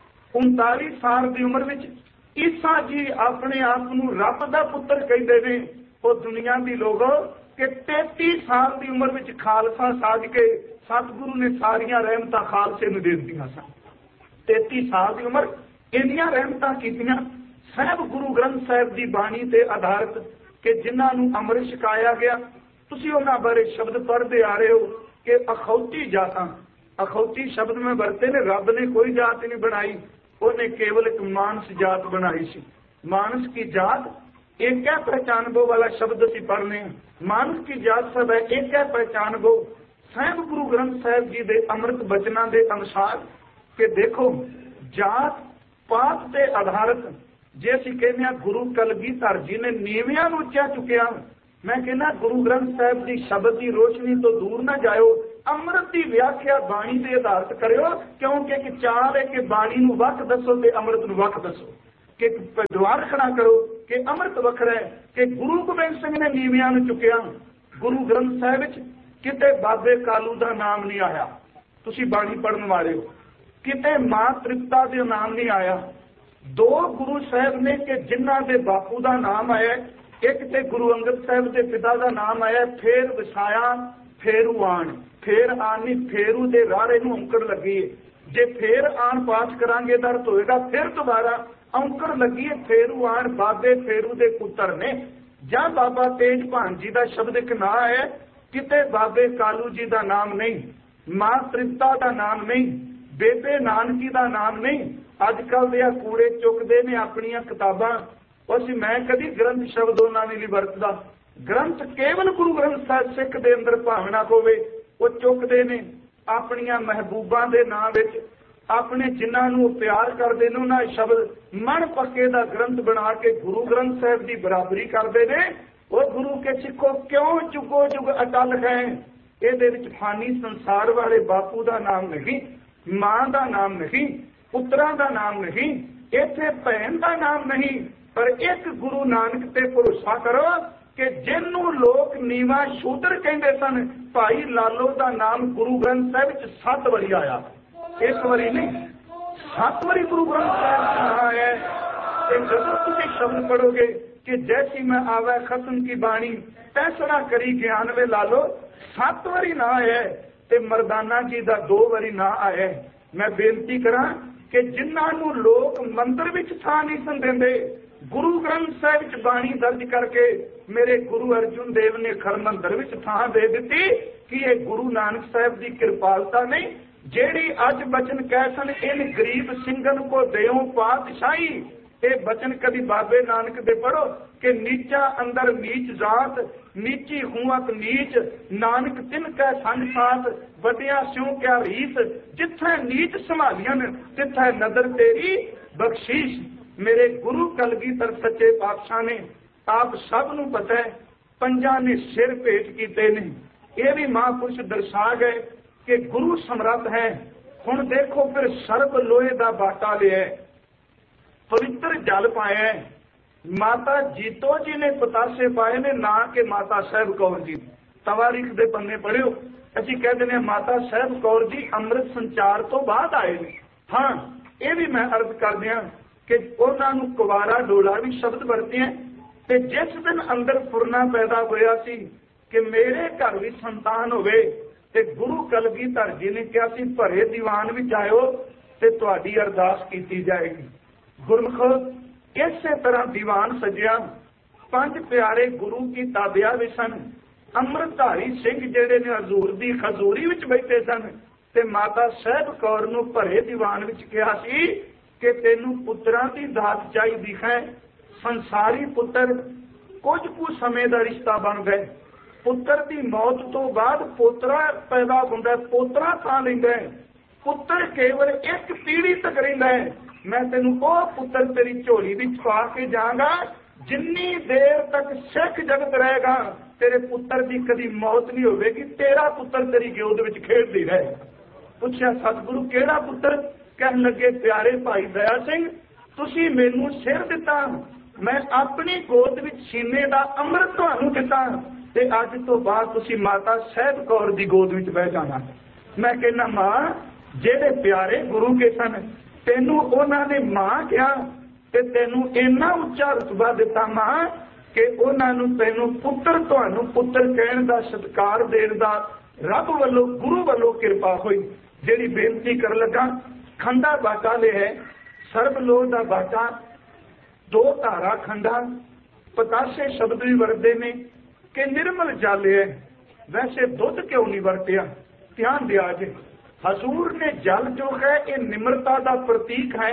39 साल की उम्र विच ईसा जी अपने आप नूं रब दा पुत्र कहते हैं। वो दुनिया की लोगों कि 33 साल की उम्र विच खालसा साज के सतगुरु ने सारिया रहमतां खालसे नूं दे दित्तियां सन। 33 साल की उम्र इन्नियां रहमतां कीतियां साहब गुरु ग्रंथ साहिब की बाणी ते आधारित कि जिन्हां नूं अमृत छकाया गया। तुसीं उन्हां बारे शब्द पढ़ते आ रहे हो कि अखौती जातां अखौती शब्द में वरते ने, रब ने कोई जात नहीं बनाई, उन्हें केवल एक मानस जात बनाई सी। मानस की जात एक है पहचान वो वाला शब्द सी पढ़ने, मानस की जात सब है एक है पहचान वो। स्वयं गुरु ग्रंथ साहिब जी दे अमृत बचना दे अनुसार कि देखो जात पात ते आधारित जे असीं कहने आ गुरु कलगीधर जी ने नीवियां नूं उच्चा चुकिया। मैं कहना गुरु ग्रंथ साहिब की शब्द की रोशनी तो दूर ना जाओ, अमृत की व्याख्या बाणी से आधारित करो, क्योंकि एक चाल है कि बाणी नूं वख दसो ते अमृत नूं वख दसो, कि द्वार खड़ा करो कि अमृत वखरा है, कि गुरु गोबिंद सिंह ने नीवियां नूं चुकिया। गुरु ग्रंथ साहिब विच किते बाबे कालू दा नाम नहीं आया, तुसी बाणी पढ़न वाले हो, किते मां तृप्ता दे नाम नहीं आया। दो गुरु साहब ने कि जिन्हां दे बापू दा नाम आया, एक ते गुरु अंगद साहब के पिता का नाम आया, फेर वसाया फेरू आन, फेर आनी फेरू दे रारे नूं औंकड़ लगी है, जे फेर आन पाठ करांगे दर्द होएगा, फिर दोबारा औंकड़ लगी है, फेरू आन बाबे फेरू दे पुत्र ने। जा बाबा तेज भान जी का शब्द एक ना है, किते बाबे कालू जी का नाम नहीं, मां तृप्ता का नाम नहीं, बेबे नानकी का नाम नहीं। अजकल दे कूड़े चुकते ने अपनियां किताबां, उस मैं कभी ग्रंथ शब्द उन्होंने नहीं वरतदा। ग्रंथ केवल गुरु ग्रंथ साहिब सिख दे अंदर भावना होवे, वो चुकते ने अपनियां महबूबा दे नाम विच, अपने जिन्हां नूं प्यार करते हैं उन्हां शब्द मन पक्के दा ग्रंथ बना के गुरु ग्रंथ साहिब की बराबरी करते हैं। वो गुरु के सिखो क्यों जुगो जुग अटल है, ये फानी संसार वाले बापू का नाम नहीं, मां का नाम नहीं, पुत्रां का नाम नहीं, इत्थे भैन का नाम नहीं, पर एक गुरु नानक ते भरोसा करो कि जिन्हों लोग नीवा शूद्र कहते सन, भाई लालो का नाम गुरु ग्रंथ साहिब विच 7 वारी आया, एक वारी नहीं 7 वारी गुरु ग्रंथ साहिब आया है। जब तुम शब्द पढ़ोगे कि जैसी मैं आवे खसम की बाणी फैसला करी ज्ञान वे लालो, 7 वारी ना आया ते मरदाना जी का 2 वारी ना आया। मैं बेनती करा कि जिन्हों लोग मंदिर विच थां नहीं सन देंदे, गुरु ग्रंथ साहिब विच बाणी दर्ज करके मेरे गुरु अर्जुन देव ने खरमंदर विच थां दे दी कि ये गुरु नानक साहिब की कृपालता नहीं, जेड़ी अज बचन कह सन इन गरीब सिंगन को देओ पातशाही। ये बचन कभी बाबे नानक दे पढ़ो कि नीचा अंदर नीच जात, नीची हुआत नीच, नानक तिन कै संग साथ, वड्डिया स्यों क्या रीस, जिथे नीच संभालियन तिथे नदर तेरी बख्शीश। मेरे गुरु कलगीधर सच्चे पातशाह ने आप सब नूं पता है, पंजा ने सिर भेंट कीते ने, ये भी महापुरुष दर्शा गए कि गुरु समर्थ है। हुण देखो फिर सर्ब लोहे का बाटा लिया, पवित्र जल पाया, माता जीतो जी ने पतासे पाए ने, ना कि माता साहब कौर जी। तवारीख दे पन्ने पढ़ियो, असीं कह दिंदे माता साहब कौर जी अमृत संचार तो बाद आए ने। हाँ, ये भी मैं अर्ज कर दिया कि उन्होंने कुवारा डोला भी शब्द वरते हैं, ते जिस दिन अंदर फुरना पैदा होया सी कि मेरे घर भी संतान होवे, ते गुरु कलगीधर जी ने कहा सी भरे दीवान विच आयो ते तुहाडी अरदास कीती जाएगी। गुरमुख इसे तरह दीवान सजिया, 5 प्यारे गुरु की ताबिया भी सन, अमृतधारी सिंह जेड़े ने हजूर दी खजूरी विच बैठे सन, ते माता साहब कौर नूं भरे दीवान विच कहा सी कि तेनू पुत्रां दी दात चाहीदी है। संसारी पुत्र कुछ कुछ समय का रिश्ता बन गए, पुत्र की मौत तो बाद पोतरा पैदा होंदा, पोतरा थां लैंदा है, पुत्र केवल एक पीढ़ी तक रहिंदा है। मैं तेनू ओ पुत्र तेरी झोली विच पा के जाऊंगा, जिन्नी देर तक सिख जगत रहेगा तेरे पुत्र की कभी मौत नहीं होगी, तेरा पुत्र तेरी गोद विच खेडदी रहे। पूछया सतगुरु केड़ा पुत्र? कहन लगे प्यारे भाई दया सिंह, तुसी मैनू सिर दिता, मैं अपनी गोद विच सीने का अमृत तुहानू दिता, ते अज तो बाद तुसी माता साहब कौर दी गोद विच बह जाना। मैं कहना मां जेड़े प्यारे गुरु के सन, तेनू उन्हां ने मां कहा ते तेनू इन्ना उच्चा रुतबा दिता मां कि उन्हां नू तेनू पुत्र तुहानू पुत्र कहण दा सत्कार देण दा रब वल्लों गुरु वल्लों किरपा हुई। जेड़ी बेनती कर लगा, खंडा बाटा ले है, सर्वलोह दा बाटा, 2 धारा खंडा, पतासे शब्द भी वरते ने कि निर्मल जल है। वैसे दुध क्यों नहीं वरतिया? ध्यान दिया जे हजूर ने जल जो है ये निम्रता का प्रतीक है,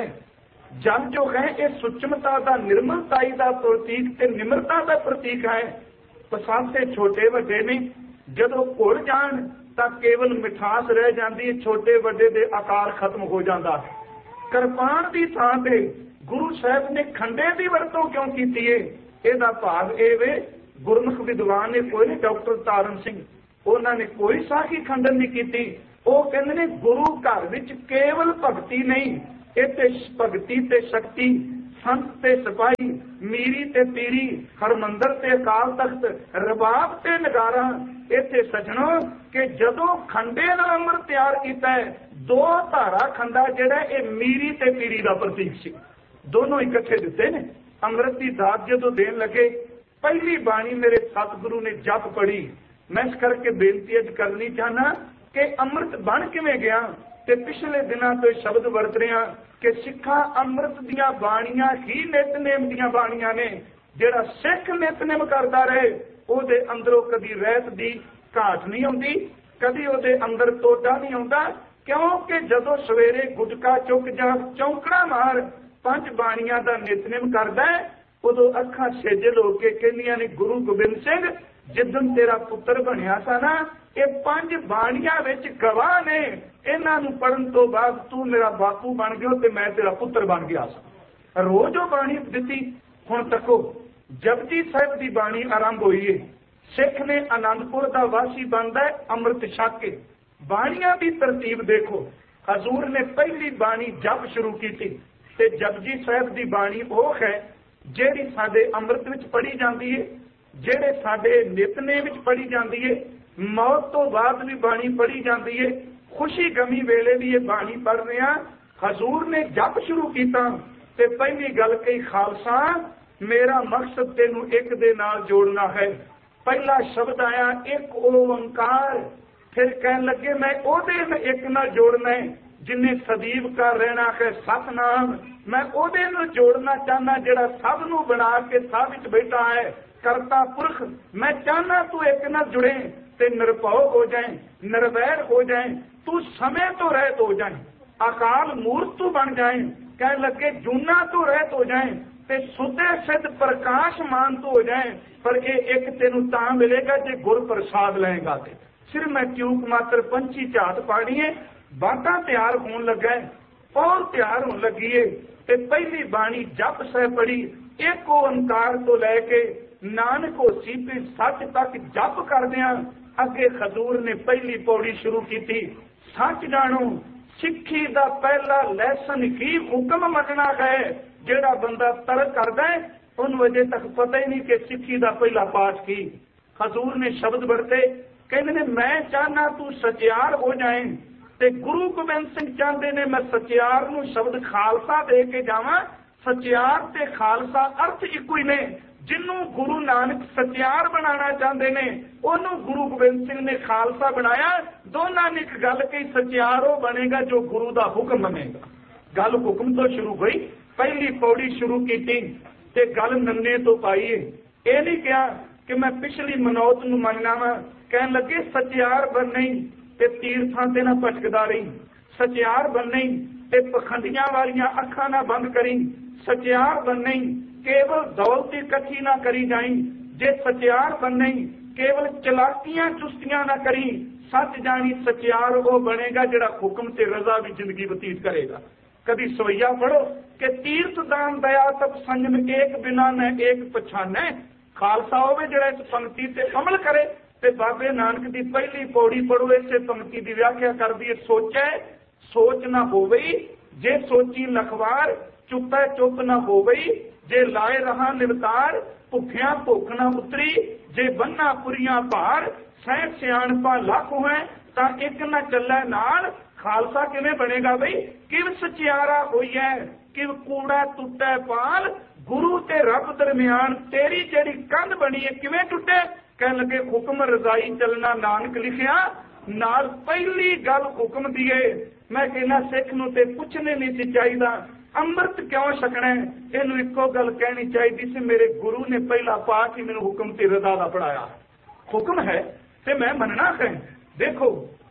जल जो है ये सुचमता का निर्मलताई का प्रतीक ते निम्रता का प्रतीक है। पसाते छोटे वड्डे ने जदों घुल जाण तां केवल मिठास रह जाती है, छोटे वड्डे दे आकार खत्म हो जाता है। किरपान की थां ते गुरु साहब ने खंडे की वरतों क्यों की है? ਇਹਦਾ ਭਾਵ ਇਹ ਵੇ ਗੁਰਮੁਖ ਵਿਦਵਾਨ ने कोई नहीं, डॉक्टर तारण सिंह उन्होंने कोई साखी खंडन नहीं की। वो कहते ने गुरु घर विच केवल भगती नहीं, इत्थे भगती ते शक्ति, संत ते सिपाही, मीरी ते पीरी, हरमंदर ते अकाल तख्त, रबाब ते नगारा। इत्थे सजणो कि जदों खंडे नाल अमृत तैयार किया है, दो धारा खंडा जिहड़ा ये मीरी ते पीरी का प्रतीक सी, दोनों इकट्ठे दिते ने। अमृत की दात जो देन लगे, पहली बाणी मेरे सतगुरु ने जप पढ़ी। मैं इस करके बेनती अज करनी चाहना कि अमृत बन किवें गया, ते पिछले दिनों तो शब्द वरत रहे हैं कि सिखा अमृत दियां बाणियां ही नितनेम दियां बाणियां ने। जिहड़ा सिख नितनेम करता रहे ਉਹਦੇ अंदरों कदी रहत दी घाट नहीं आउंदी, कदी ਉਹਦੇ अंदर टोटा नहीं आउंदा, क्योंकि जदों सवेरे गुटका चुक जा चौंकड़ा मार पंज बाणियां दा नितनेम करदा है, उदों अखां सेजल होके कहंदियां ने गुरु गोबिंद सिंह जिदन तेरा पुत्र बनिया सा ना, ये पंज बाणियां विच गवाह ने, इन्हां नूं पढ़न तो बाद तू मेरा बापू बन गया ते मैं तेरा पुत्र बन गया सा। रोज वो बाणी दिती। हुण तको जपजी साहिब की बाणी आरंभ हुई है। सिख ने आनंदपुर का वासी बनता है अमृत छक के। बाणियां की तरतीब देखो, हजूर ने पहली बाणी जप शुरू की ते जपजी साहिब की बाणी वह है जिहड़ी साडे अमृत विच पढ़ी जाती है, जिहड़े साडे नितनेम विच पढ़ी जाती है, मौत तो बाद भी बाणी पढ़ी जाती है, खुशी गमी वेले भी ये बाणी पढ़ रहे हैं। हजूर ने जप शुरू किया ते पहली गल कही, खालसा मेरा मकसद तेनू एक दे नाल जोड़ना है। पहला शब्द आया एक ओंकार, फिर कहन लगे मैं ओदे एक नाल जोड़ना है जिन्हें सदीव का रहना है सतनाम। मैं ओदे नाल जोड़ना चाहना जिहड़ा सब नू बना के सब विच बैठा है, करता पुरख। मैं चाहना तू एक नाल जुड़े ते निरभौ हो जाए, निर्वैर हो जाए, तू समय तो रहत हो जाए, अकाल मूर्त तू बन जाए। कहने लगे जूना तो रहत हो जाए ते सुधे सिद्ध प्रकाशमान तो हो जाए। पर ये एक तेनू तां मिलेगा जे गुर प्रसाद लेगा। ते सिर मैं चूक मात्र पंछी झात पानी है, बाटा तैयार होने लगा है, पौर तैयार होने लगी है। ते पहली बाणी जप सह पढ़ी, एक ओंकार तो लैके नानक होसी पे सच तक जप करदियां अगे हजूर ने पहली पौड़ी शुरू की थी। सच जानो सिक्खी दा पहला लैसन ही हुक्म मनना है। जेड़ा बंदा तर्क करदा है उन वजह तक पता ही नहीं कि सिक्खी दा पहला पाठ की। हजूर ने शब्द बरते, कहते ने मैं चाहना तू सचियार हो जाए, ते गुरु गोबिंद सिंह चाहते ने मैं सचियार नू शब्द खालसा दे के जावां। सचियार ते खालसा अर्थ इको ही ने। जिन्हों गुरु नानक सचियार बनाना चाहते ने उन्हों गुरु गोबिंद सिंह ने खालसा बनाया। दोनों ने एक गल कही, सचियार वो बनेगा जो गुरु का हुक्म मनेगा। गल हुक्म तो शुरू हुई, पहली पौड़ी शुरू की ते गल नन्ने तो पाई है। ये नहीं कहा कि मैं पिछली मनौत नू मनना वा। कहन लगे सचियार बननी ते तीर्थां ते ना भटकदा रही, सचियार बननी ते पखंडियां वालियां अखां ना बंद करी, सचियार बननी केवल दौलत इकट्ठी ना करी जाई, जे सचियार बननी केवल चलाकियां चुस्तियां ना करी। सच जानी सचियार वो बनेगा जिहड़ा हुक्म ते रजा भी जिंदगी बतीत करेगा। कभी सवैया पढ़ो कि तीर्थ दान दया तप संयम एक बिना न एक पछाने। खालसा होवे जिहड़ा इस पंक्ति ते अमल करे। ते बाबे नानक दी पहली पौड़ी पढ़ो, इसे पंक्ति की व्याख्या कर दी, सोचे सोच ना होवई, जे सोची लखवार, चुपै चुप ना होवई, जे लाए रहा निवतार, भुखिया भुख ना उतरी, जे बन्ना पुरिया भार, सह सियाणपा लख है तां एक ना चलै नाल। खालसा किवें बनेगा बई, किव सचियारा होई है, किव कूड़ा टुटे पाल, गुरु ते रब दरमियान तेरी जेड़ी कंध बनी है किवें टुटे। कहन लगे हुक्म रजाई चलना नानक लिखिया, नाल पहली गल हुक्म दी है। मैं कहना सिख नूं ते पुछने नहीं सी चाहिदा अमृत क्यों छकना है, इनू इको गल कहनी चाहिए सी मेरे गुरु ने पहला पाठ ही मैनू हुक्म ते रजा दा पढ़ाया। हुक्म है ते मैं मनना है। देखो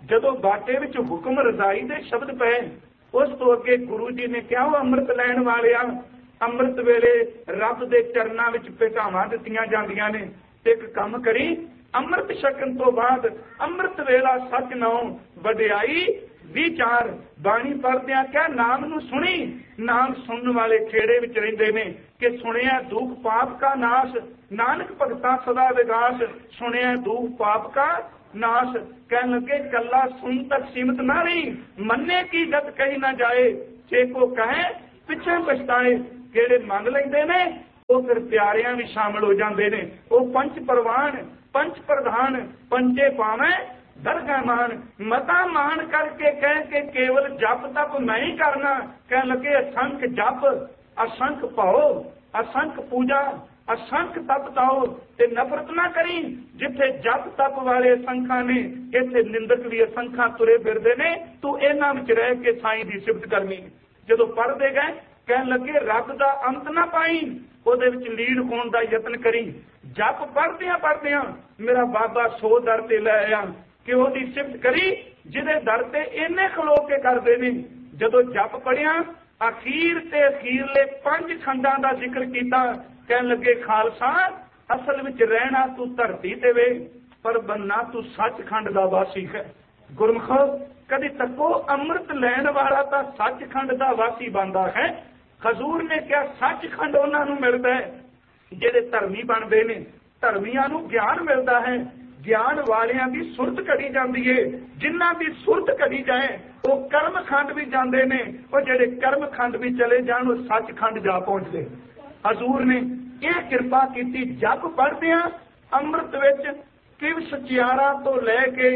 ਜਦੋਂ ਬਾਟੇ ਵਿੱਚ ਹੁਕਮ ਰਜ਼ਾਈ ਦੇ ਸ਼ਬਦ ਪਏ, ਉਸ ਤੋਂ ਅੱਗੇ ਗੁਰੂ ਜੀ ਨੇ ਕਿਹਾ, ਉਹ ਅੰਮ੍ਰਿਤ ਲੈਣ ਵਾਲਿਆ, ਅੰਮ੍ਰਿਤ ਵੇਲੇ ਰੱਬ ਦੇ ਚਰਨਾਂ ਵਿੱਚ ਭੇਟਾਵਾਂ ਦਿੱਤੀਆਂ ਜਾਂਦੀਆਂ ਨੇ, ਤੇ ਇੱਕ ਕੰਮ ਕਰੀ, ਅੰਮ੍ਰਿਤ ਛਕਣ ਤੋਂ ਬਾਅਦ ਅੰਮ੍ਰਿਤ ਵੇਲਾ ਸੱਚ ਨਾਉ ਵਡਿਆਈ ਵਿਚਾਰ। ਬਾਣੀ ਪੜ੍ਹਦਿਆਂ ਕਹਿ, ਨਾਮ ਨੂੰ ਸੁਣੀ। ਨਾਮ ਸੁਣਨ ਵਾਲੇ ਖੇੜੇ ਵਿੱਚ ਰਹਿੰਦੇ ਨੇ ਕਿ ਸੁਣਿਆ ਦੁੱਖ ਪਾਪ ਕਾ ਨਾਸ਼, ਨਾਨਕ ਭਗਤਾ ਸਦਾ ਵਿਗਾਸ। ਸੁਣਿਆ ਦੁੱਖ ਪਾਪ ਕਾ ਨਾਸ਼। ਕਹਿਣ ਲੱਗੇ ਕੱਲਾ ਸੁਣ ਤੱਕ ਸੀਮਤ ਨਾ ਰਹੀ, ਮੰਨੇ ਕੀ ਜਦ ਕਹੀ ਨਾ ਜਾਏ, ਜੇ ਕੋ ਕਹੇ ਪਿੱਛੇ ਪਛਤਾਏ। ਜਿਹੜੇ ਮੰਨ ਲੈਂਦੇ ਨੇ ਉਹ ਫਿਰ ਪਿਆਰਿਆਂ ਵੀ ਸ਼ਾਮਲ ਹੋ ਜਾਂਦੇ ਨੇ। ਉਹ ਪੰਚ ਪ੍ਰਵਾਨ ਪੰਚ ਪ੍ਰਧਾਨ ਪੰਚੇ ਪਾਵੇਂ ਦਰਗਾਹ ਮਾਨ। ਮਤਾ ਮਾਨ ਕਰਕੇ ਕਹਿ ਕੇ ਕੇਵਲ ਜਪ ਤਪ ਮੈਂ ਹੀ ਕਰਨਾ। ਕਹਿਣ ਲੱਗੇ ਅਸੰਖ ਜਪ ਅਸੰਖ ਭਾਉ ਅਸੰਖ ਪੂਜਾ ਅਸੰਖ ਤਪ ਤਾਓ, ਤੇ ਨਫ਼ਰਤ ਨਾ ਕਰੀ। ਜਿੱਥੇ ਜਪ ਤਪ ਵਾਲੇ ਅਸੰਖਾਂ ਨੇ, ਇੱਥੇ ਨਿੰਦਕ ਵੀ ਅਸੰਖਾਂ ਤੁਰੇ ਫਿਰਦੇ ਨੇ। ਤੂੰ ਇਹਨਾਂ ਵਿੱਚ ਰਹਿ ਕੇ ਸਾਈਂ ਦੀ ਸਿਫਤ ਕਰਨੀ। ਜਦੋਂ ਪੜ੍ਹਦੇ ਗਏ ਕਹਿਣ ਲੱਗੇ ਰੱਬ ਦਾ ਅੰਤ ਨਾ ਪਾਈ, ਉਹਦੇ ਵਿੱਚ ਲੀਨ ਹੋਣ ਦਾ ਯਤਨ ਕਰੀ। ਜਪ ਪੜ੍ਹਦਿਆਂ ਮੇਰਾ ਬਾਬਾ ਸੋ ਦਰ ਤੇ ਲੈ ਆਇਆ ਕਿ ਉਹਦੀ ਸਿਫਤ ਕਰੀ, ਜਿਹਦੇ ਦਰ ਤੇ ਇੰਨੇ ਖਲੋ ਕੇ ਕਰਦੇ ਨੇ। ਜਦੋਂ ਜਪ ਪੜਿਆ, ਅਖੀਰ ਤੇ ਅਖੀਰਲੇ 5 ਖੰਡਾਂ ਦਾ ਜ਼ਿਕਰ ਕੀਤਾ। ਕਹਿਣ ਲੱਗੇ ਖਾਲਸਾ, ਅਸਲ ਵਿੱਚ ਰਹਿਣਾ ਤੂੰ ਧਰਤੀ ਤੇ ਵੇ, ਪਰ ਬੰਨਾ ਤੂੰ ਸੱਚਖੰਡ ਦਾ ਵਾਸੀ ਹੈ। ਗੁਰਮੁਖੋ ਕਦੀ ਤੱਕੋ ਅੰਮ੍ਰਿਤ ਲੈਣ ਵਾਲਾ ਤਾਂ ਸੱਚਖੰਡ ਦਾ ਵਾਸੀ ਬਣਦਾ ਹੈ। ਹਜ਼ੂਰ ਨੇ ਕਿਹਾ ਸੱਚਖੰਡ ਉਹਨਾਂ ਨੂੰ ਮਿਲਦਾ ਹੈ ਜਿਹੜੇ ਧਰਮੀ ਬਣਦੇ ਨੇ। ਧਰਮੀਆਂ ਨੂੰ ਗਿਆਨ ਮਿਲਦਾ ਹੈ, ਗਿਆਨ ਵਾਲਿਆਂ ਦੀ ਸੁਰਤ ਘੜੀ ਜਾਂਦੀ ਏ। ਜਿਨ੍ਹਾਂ ਦੀ ਸੁਰਤ ਘੜੀ ਜਾਏ ਉਹ ਕਰਮਖੰਡ ਵੀ ਜਾਂਦੇ ਨੇ, ਉਹ ਜਿਹੜੇ ਕਰਮਖੰਡ ਵੀ ਚਲੇ ਜਾਣ ਉਹ ਸੱਚਖੰਡ ਜਾ ਪਹੁੰਚਦੇ। ਹਜ਼ੂਰ ਨੇ ਇਹ ਕਿਰਪਾ ਕੀਤੀ। ਜਪ ਪੜ੍ਹਦਿਆਂ ਅੰਮ੍ਰਿਤ ਵਿੱਚ ਕਿਵ ਸਚਿਆਰਾ ਤੋਂ ਲੈ ਕੇ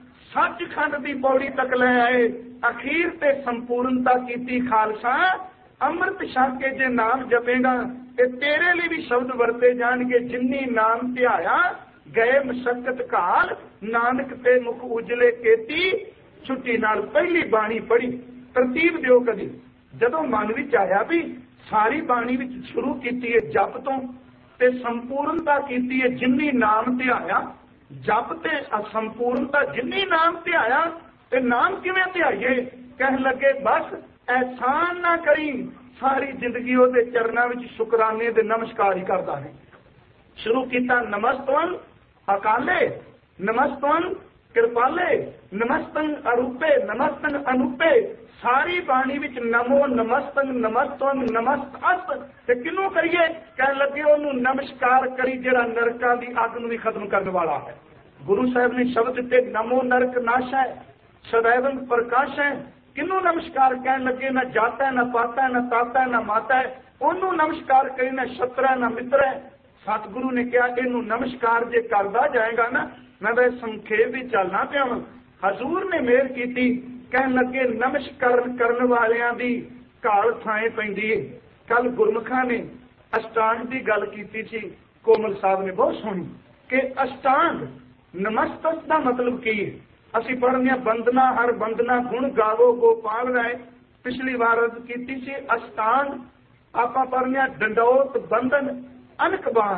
ਸੱਚਖੰਡ ਦੀ ਪੌੜੀ ਤੱਕ ਲੈ ਆਏ। ਅਖੀਰ ਤੇ ਸੰਪੂਰਨਤਾ ਕੀਤੀ। ਖਾਲਸਾ, ਅੰਮ੍ਰਿਤ ਛਕ ਕੇ ਜੇ ਨਾਮ ਜਪੇਗਾ ਤੇ ਤੇਰੇ ਲਈ ਵੀ ਸ਼ਬਦ ਵਰਤੇ ਜਾਣਗੇ। ਜਿੰਨੀ ਨਾਮ ਧਿਆਇਆ ਗਏ ਮਸ਼ੱਕਤ ਕਾਲ, ਨਾਨਕ ਤੇ ਮੁਖ ਉਜਲੇ ਕੀਤੀ ਛੁੱਟੀ ਨਾਲ। ਪਹਿਲੀ ਬਾਣੀ ਪੜ੍ਹੀ, ਤਰਤੀਬ ਦਿਓ ਕਦੀ। ਜਦੋਂ ਮਨ ਵਿੱਚ ਆਇਆ ਵੀ ਸਾਰੀ ਬਾਣੀ ਵਿੱਚ ਸ਼ੁਰੂ ਕੀਤੀ ਹੈ ਜਪ ਤੋਂ, ਤੇ ਸੰਪੂਰਨਤਾ ਕੀਤੀ ਹੈ ਜਿੰਨੀ ਨਾਮ ਧਿਆਇਆ। ਜਪ ਤੇ ਅਸੰਪੂਰਨਤਾ ਜਿੰਨੀ ਨਾਮ ਧਿਆਇਆ। ਤੇ ਨਾਮ ਕਿਵੇਂ ਧਿਆਈਏ? ਕਹਿਣ ਲੱਗੇ ਬਸ ਐਹਸਾਨ ਨਾ ਕਰੀ, ਸਾਰੀ ਜ਼ਿੰਦਗੀ ਉਹਦੇ ਚਰਨਾਂ ਵਿੱਚ ਸ਼ੁਕਰਾਨੇ ਦੇ ਨਮਸਕਾਰ ਹੀ ਕਰਦਾ ਹੈ। ਸ਼ੁਰੂ ਕੀਤਾ ਨਮਸਤਵੰ ਅਕਾਲੇ, ਨਮਸਤਵੰ ਕਿਰਪਾਲੇ, ਨਮਸਤੰ ਅਰੂਪੇ, ਨਮਸਤੰ ਅਨੂਪੇ। ਸਾਰੀ ਬਾਣੀ ਵਿੱਚ ਨਮੋ ਨਮਸਤੰ ਨਮਸਤਵੰ ਨਮਸਤਅਸਤ। ਤੇ ਕਿਹਨੂੰ ਕਰੀਏ? ਕਹਿਣ ਲੱਗੇ ਉਹਨੂੰ ਨਮਸਕਾਰ ਕਰੀ ਜਿਹੜਾ ਨਰਕਾਂ ਦੀ ਅੱਗ ਨੂੰ ਵੀ ਖਤਮ ਕਰਨ ਵਾਲਾ ਹੈ। ਗੁਰੂ ਸਾਹਿਬ ਨੇ ਸ਼ਬਦ ਦਿੱਤੇ, ਨਮੋ ਨਰਕ ਨਾਸ਼ੈ ਸदैवं ਪ੍ਰਕਾਸ਼ੈ। ਕਿਹਨੂੰ ਨਮਸਕਾਰ? ਕਹਿਣ ਲੱਗੇ ਨਾ ਜਾਤਾ ਨਾ ਪਾਤਾ ਨਾ ਤਾਤਾ ਨਾ ਮਾਤਾ। ਉਹਨੂੰ ਨਮਸਕਾਰ ਕਰੀ, ਨਾ ਸ਼ਤਰ ਨਾ ਮਿੱਤਰ। ਸਤਿਗੁਰੂ ਨੇ ਕਿਹਾ ਇਹਨੂੰ ਨਮਸਕਾਰ ਜੇ ਕਰਦਾ ਜਾਏਗਾ ਨਾ, ਮੈਂ ਤਾਂ ਸੰਖੇਪ ਵੀ ਚੱਲਣਾ ਪਿਆ ਵਾਂ। ਹਜ਼ੂਰ ਨੇ ਮਿਹਰ ਕੀਤੀ। ਕਹਿਣ ਲੱਗੇ ਨਮਸਕਾਰ ਕਰਨ ਵਾਲਿਆਂ ਦੀ ਘਾਲ ਥਾਂ ਪੈਂਦੀ ਏ। ਕੱਲ ਗੁਰਮੁਖਾਂ ਨੇ ਅਸ਼ਟਾਂਗ ਦੀ ਗੱਲ ਕੀਤੀ ਸੀ, ਕੋਮਲ ਸਾਹਿਬ ਨੇ ਬਹੁਤ ਸੋਹਣੀ, ਕਿ ਅਸ਼ਟਾਂਗ ਨਮਸਤਕ ਦਾ ਮਤਲਬ ਕੀ ਹੈ। ਅਸੀਂ ਪੜ੍ਹਦੇ ਹਾਂ ਬੰਦਨਾ ਹਰ ਬੰਦਨਾ ਗੁਣ ਗਾਵੋ ਗੋਪਾਲ ਰਾਏ। ਪਿਛਲੀ ਵਾਰ ਅਰਜ਼ ਕੀਤੀ ਸੀ ਅਸ਼ਟਾਂਗ। ਆਪਾਂ ਪੜ੍ਹਦੇ ਹਾਂ ਡੰਡੌਤ ਬੰਧਨ ਅਨਕਬਾਰ।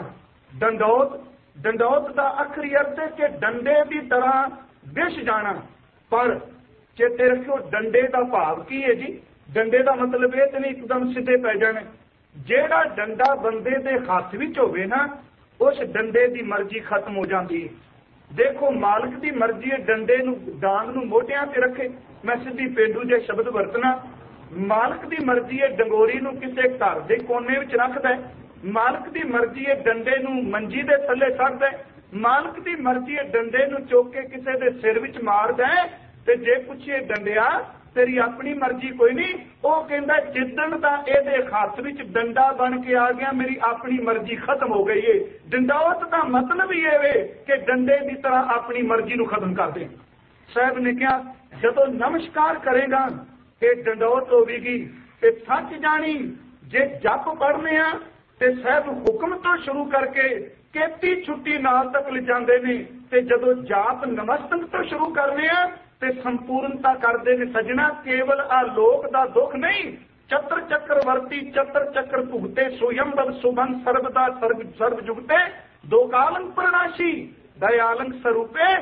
ਡੰਡੌਤ ਦਾ ਅਖਰੀ ਅਰਥ ਹੈ ਕਿ ਡੰਡੇ ਦੀ ਤਰ੍ਹਾਂ ਵਿਛ ਜਾਣਾ। ਪਰ ਚੇਤੇ ਰੱਖਿਓ ਡੰਡੇ ਦਾ ਭਾਵ ਕੀ ਹੈ ਜੀ? ਡੰਡੇ ਦਾ ਮਤਲਬ ਇਹ ਤੇ ਨਹੀਂ ਇੱਕਦਮ ਸਿੱਧੇ ਪੈ ਜਾਣੇ। ਜਿਹੜਾ ਡੰਡਾ ਬੰਦੇ ਦੇ ਹੱਥ ਵਿੱਚ ਹੋਵੇ ਨਾ, ਉਸ ਡੰਡੇ ਦੀ ਮਰਜ਼ੀ ਖਤਮ ਹੋ ਜਾਂਦੀ ਹੈ। ਦੇਖੋ ਮਾਲਕ ਦੀ ਮਰਜ਼ੀ ਹੈ ਡੰਡੇ ਨੂੰ ਡਾਂਗ ਨੂੰ ਮੋਢਿਆਂ ਤੇ ਰੱਖੇ। ਮੈਂ ਸਿੱਧੀ ਪੇਂਡੂ ਜੇ ਸ਼ਬਦ ਵਰਤਣਾ। ਮਾਲਕ ਦੀ ਮਰਜ਼ੀ ਹੈ ਡੰਗੋਰੀ ਨੂੰ ਕਿਸੇ ਘਰ ਦੇ ਕੋਨੇ ਵਿੱਚ ਰੱਖਦਾ ਹੈ। ਮਾਲਕ ਦੀ ਮਰਜ਼ੀ ਹੈ ਡੰਡੇ ਨੂੰ ਮੰਜੀ ਦੇ ਥੱਲੇ ਸੁੱਟਦਾ ਹੈ। ਮਾਲਕ ਦੀ ਮਰਜ਼ੀ ਹੈ ਡੰਡੇ ਨੂੰ ਚੁੱਕ ਕੇ ਕਿਸੇ ਦੇ ਸਿਰ ਵਿੱਚ ਮਾਰਦਾ ਹੈ। ਤੇ ਜੇ ਪੁੱਛੇ ਡੰਡਿਆ ਤੇਰੀ ਆਪਣੀ ਮਰਜ਼ੀ ਕੋਈ ਨਹੀਂ, ਉਹ ਕਹਿੰਦਾ ਜਿੱਦਣ ਦਾ ਇਹਦੇ ਹੱਥ ਵਿੱਚ ਡੰਡਾ ਬਣ ਕੇ ਆ ਗਿਆ ਮੇਰੀ ਆਪਣੀ ਮਰਜ਼ੀ ਖਤਮ ਹੋ ਗਈ ਏ। ਡੰਡੌਤ ਦਾ ਮਤਲਬ ਹੀ ਇਹ ਵੇ ਕਿ ਡੰਡੇ ਦੀ ਤਰ੍ਹਾਂ ਆਪਣੀ ਮਰਜ਼ੀ ਨੂੰ ਖਤਮ ਕਰ ਦੇ। ਸਾਹਿਬ ਨੇ ਕਿਹਾ ਜਦੋਂ ਨਮਸਕਾਰ ਕਰੇਗਾ ਇਹ ਡੰਡੌਤ ਹੋਵੇਗੀ। ਤੇ ਸੱਚ ਜਾਣੀ ਜੇ ਜਪ ਪੜ੍ਹਨੇ ਆ ਤੇ ਸਾਹਿਬ ਹੁਕਮ ਤੋਂ ਸ਼ੁਰੂ ਕਰਕੇ ਕੀਤੀ ਛੁੱਟੀ ਨਾਲ ਤੱਕ ਲਿਜਾਂਦੇ ਨੇ। ਤੇ ਜਦੋਂ ਜਾਪ ਨਮਸਤਕ ਤੋਂ ਸ਼ੁਰੂ ਕਰਨੇ ਆ ਤੇ ਸੰਪੂਰਨਤਾ ਕਰਦੇ ਨੇ। ਸਜਣਾ ਕੇਵਲ ਆ ਲੋਕ ਦਾ ਦੁੱਖ ਨਹੀਂ, ਚਤਰ ਚੱਕਰ ਵਰਤੀ ਚਤਰ ਚੱਕਰ ਭੁਗਤੇ ਸੁਯੰਬਰ ਸੁਬਨ ਸਰਬਦਾ ਸਰਬ ਜੁਗਤੇ ਦੋ ਕਾਲੰ ਪ੍ਰਣਾਸ਼ੀ ਦਇਆਲੰ ਸਰੂਪੇ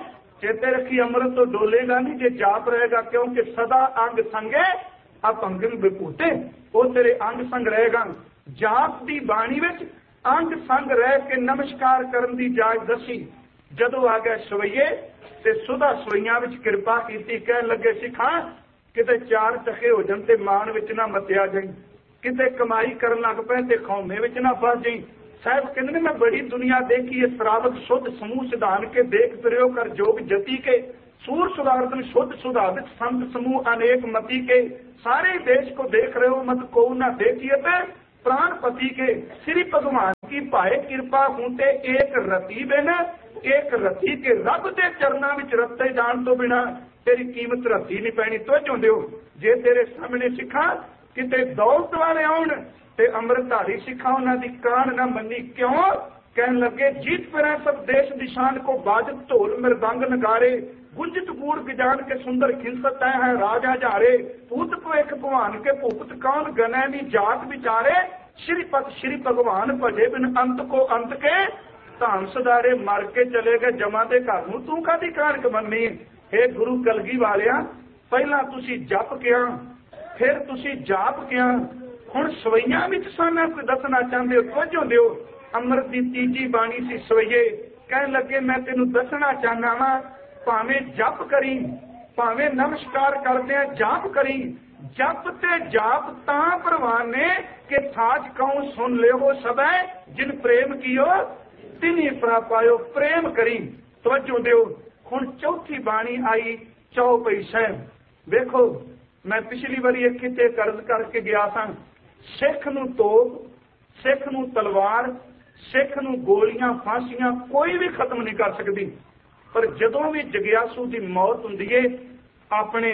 चेते रखी अमृत तो डोलेगा नहीं जे जाप रहेगा, क्योंकि सदा अंग संगे अपंगन विभूते, वो तेरे अंग संग रहेगा। जाप दी बाणी विच अंग संग रह के नमस्कार करन दी जाच दसी। जदों आ गए सवैये ते सुधा सवैयां विच किरपा कीती, कहन लगे सिखा किते चार चखे हो जाण ते मान विच ना मतिया जाई, किते कमाई करन लग पए ते खौमे विच ना फस जाई। साहब कहते मैं बड़ी दुनिया देखी है, श्रावक शुद्ध समूह सिधान के देख फिरो कर जोग जति के, सूर सुधारतन शुद्ध सुधारित संत समूह अनेक मति के, सारे देश को देख रहे हो मत को न देखिए पे प्राणपति के। श्री भगवान की पाए कृपा हूते एक रति बिन, एक रति के रब दे चरना विच रते जान तो बिना तेरी कीमत रती नहीं पैनी। तो चुंदियो जे तेरे सामने सिखा किते दौलत वाले आउण ते अमृतधारी सिखा उन्हां दी कान ना मनी, क्यों कहन लगे जीत फिर सब देश दिशान को बाजत ढोल मृदंग नगारे, गुंजित गूढ़ गजान के सुंदर खिंसत है राजा जारे, पूत भविख भगवान के भूपत कौन गने नी जात विचारे, श्रीपत श्री भगवान भजे बिन अंत को अंत के, धाम सुधारे मर के चले गए जमा दे घर नूं तू कादी कानक मन्नी। हे गुरु कलगी वालिया, पहला तुसी जप किया फिर तुसी जाप किया, हुण सवैयां विच साना कोई दसना चाहते हो तवज्जो दिओ। अमृत दी तीजी बाणी सी सवैये, कहन लगे मैं तेनू दसना चाहना वा, भावें जप करी भावें नमस्कार करदे जाप करी, जप ते जाप तां प्रवान ने कि साच कहूं सुन लियो सबै, जिन प्रेम कियो तिनी पायो प्रेम करी। तवज्जो दिओ। हुण चौथी बाणी आई चौपई साहिब। देखो मैं पिछली बारी एक किते कर्ज करके गया था, सिख नूं तोप, सिख नूं तलवार, सिख नूं गोलियां फांसियां कोई भी खत्म नहीं कर सकती, पर जदों भी जगियासू की मौत हुंदी है अपने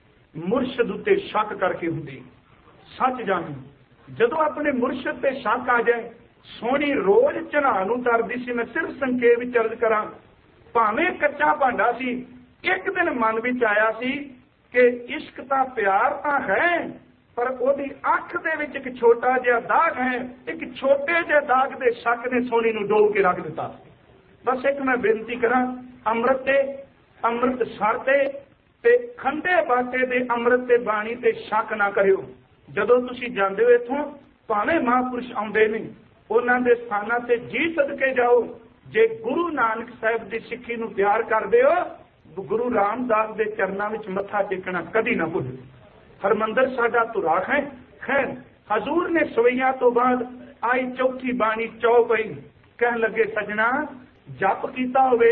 मुर्शद उत्ते शक करके हुंदी। सच जानी जदों अपने मुर्शद ते शक आ जाए, सोहनी रोज चढ़ा नूं तरदी सी। मैं सिर्फ संखेप विच अर्ज करा, भावें कच्चा भांडा सी, एक दिन मन विच आया सी कि इश्क तां प्यार तां है, पर ओदी अख दे विच एक छोटा जिहा दाग है, एक छोटे जिहे दाग दे शक ने सोहनी नूं डोब के रख दिता। बस एक मैं बेनती करा, अमृत ते अमृत सर ते खंडे बाटे दे अमृत ते बाणी ते शक ना करियो। जदों तुसीं जांदे हो इत्थों, भावें महापुरुष आउंदे ने, उन्हां दे स्थानां ते जी सदके जाओ। जे गुरु नानक साहिब दी सिੱਖੀ नूं प्यार करदे हो, गुरु रामदास दे चरनां विच मत्था टेकना कदी ना भुल्लो। हरमंदर साडा धुरा है। खैर हजूर ने सवैया तो बाद आई चौथी बाणी चौपई, कहन लगे सजना जप कीता होवे,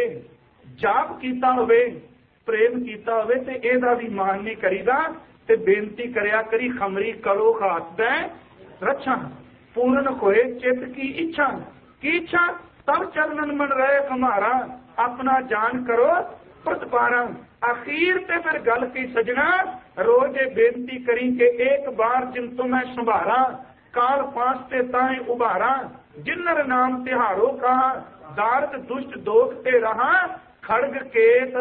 जाप कीता होवे, प्रेम कीता होवे ते एदा भी मान नहीं करीदा, ते बेनती करया करी खमरी करो खात दै रक्षा, पूर्ण होए चित की इच्छा। की इच्छा तब चरणन मन रहे हमारा, अपना जान करो प्रतिपारा। आखिर ते फिर गल की सजना, रोज बेनती करी के एक बार जिन तुम्हें संभारा, काल पास ते ताए उबारा, जिन्नर नाम तिहारो कहा, दारद दुष्ट दोख ते रहा, खड़ग केत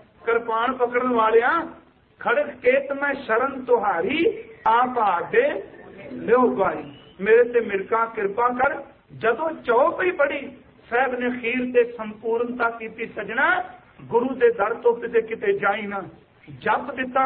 कृपाण पकड़न वालिया, खड़ग केत में शरण तुहारी, आप आके लो पाई। मेरे ते मिरका कृपा कर। जदों चौपई पढ़ी साहब ने खीर ते संपूर्णता की सजना, गुरु दे दर तो किते किते जाई ना। जप दिता,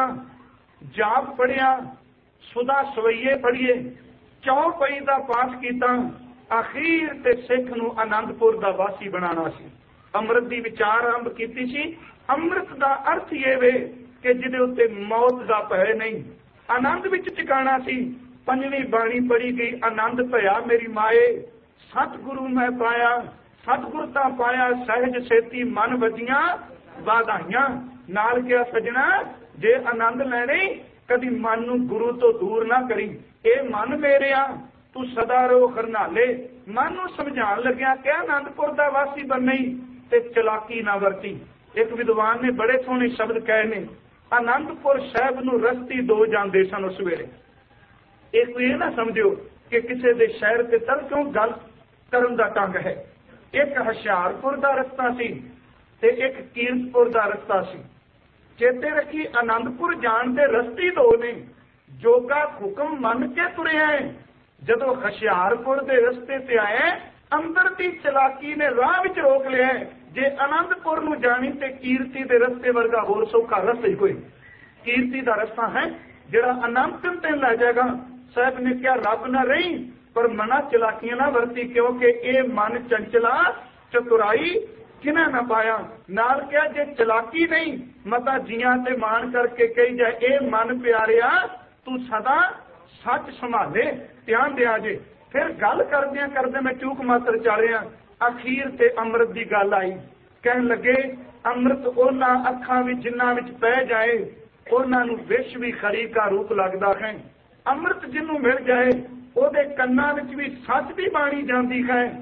जाप पढ़िया, सुधा सवैये पढ़िए, चौपई दा पाठ कीता, अखीर ते सिख नूं आनंदपुर दा वासी बनाना सी। अमृत दी विचार आरंभ कीती सी। अमृत दा अर्थ ये वे कि जिहदे उत्ते मौत दा भय नहीं, आनंद विच टिकाणा सी। पंजवीं बाणी पढ़ी गई, आनंद भया मेरी माए, सतगुरु मैं पाया, सतगुरता पाया, सहज सेती मन वजियां वाधाइयां। नाल क्या सजना, जे आनंद लैणे कदी मन नूं गुरु तो दूर ना करी। ए मन मेरिया तू सदा रो खरनाले, मन नूं समझाण लग्या कि आनंदपुर दा वासी बननी ते चलाकी ना वरती। एक विद्वान ने बड़े सोहने शब्द कहे ने, आनंदपुर साहिब नूं रस्ती दो जांदे सन उस वेले। एक ये ना समझियो कि किसी दे शहर ते तर क्यों गल करन दा ढंग है। एक हुशियारपुर दा रस्ता सी ते एक कीरतपुर दा रस्ता सी। चेते रखी आनंदपुर जाण दे रस्ते दो ने। जोगा हुक्म मन के तुरे है। जदों हुशियारपुर दे रस्ते ते आए, अंदर दी चलाकी ने राह विच रोक लिया। जे आनंदपुर नूं जाणी ते कीर्ति दे रस्ते वर्गा होर सौखा रस्ता ही कोई। कीर्ति दा रस्ता है जिहड़ा अनंत तेन लै जाएगा। साहब ने क्या रब ना रही पर मना चलाकियां ना वरती, क्योंकि ये मन चंचला चतुराई किना ना पाया। नाल क्या जे चलाकी नहीं मता जियां ते मान करके कही जाए ए मन प्यारिया तू सदा सच संभाले ध्यान दिया जे। फिर गल करदे मैं चूक मात्र चालिया अखीर ते अमृत की गल आई। कहन लगे अमृत उन्हां अखां विच जिन्हां विच पै जाए उन्हां नूं विष भी खरी का रूप लगदा है। अमृत जिन्हों मिल जाए ਉਹਦੇ ਕੰਨਾਂ ਵਿੱਚ ਵੀ ਸੱਚ ਦੀ ਬਾਣੀ ਜਾਂਦੀ ਹੈ।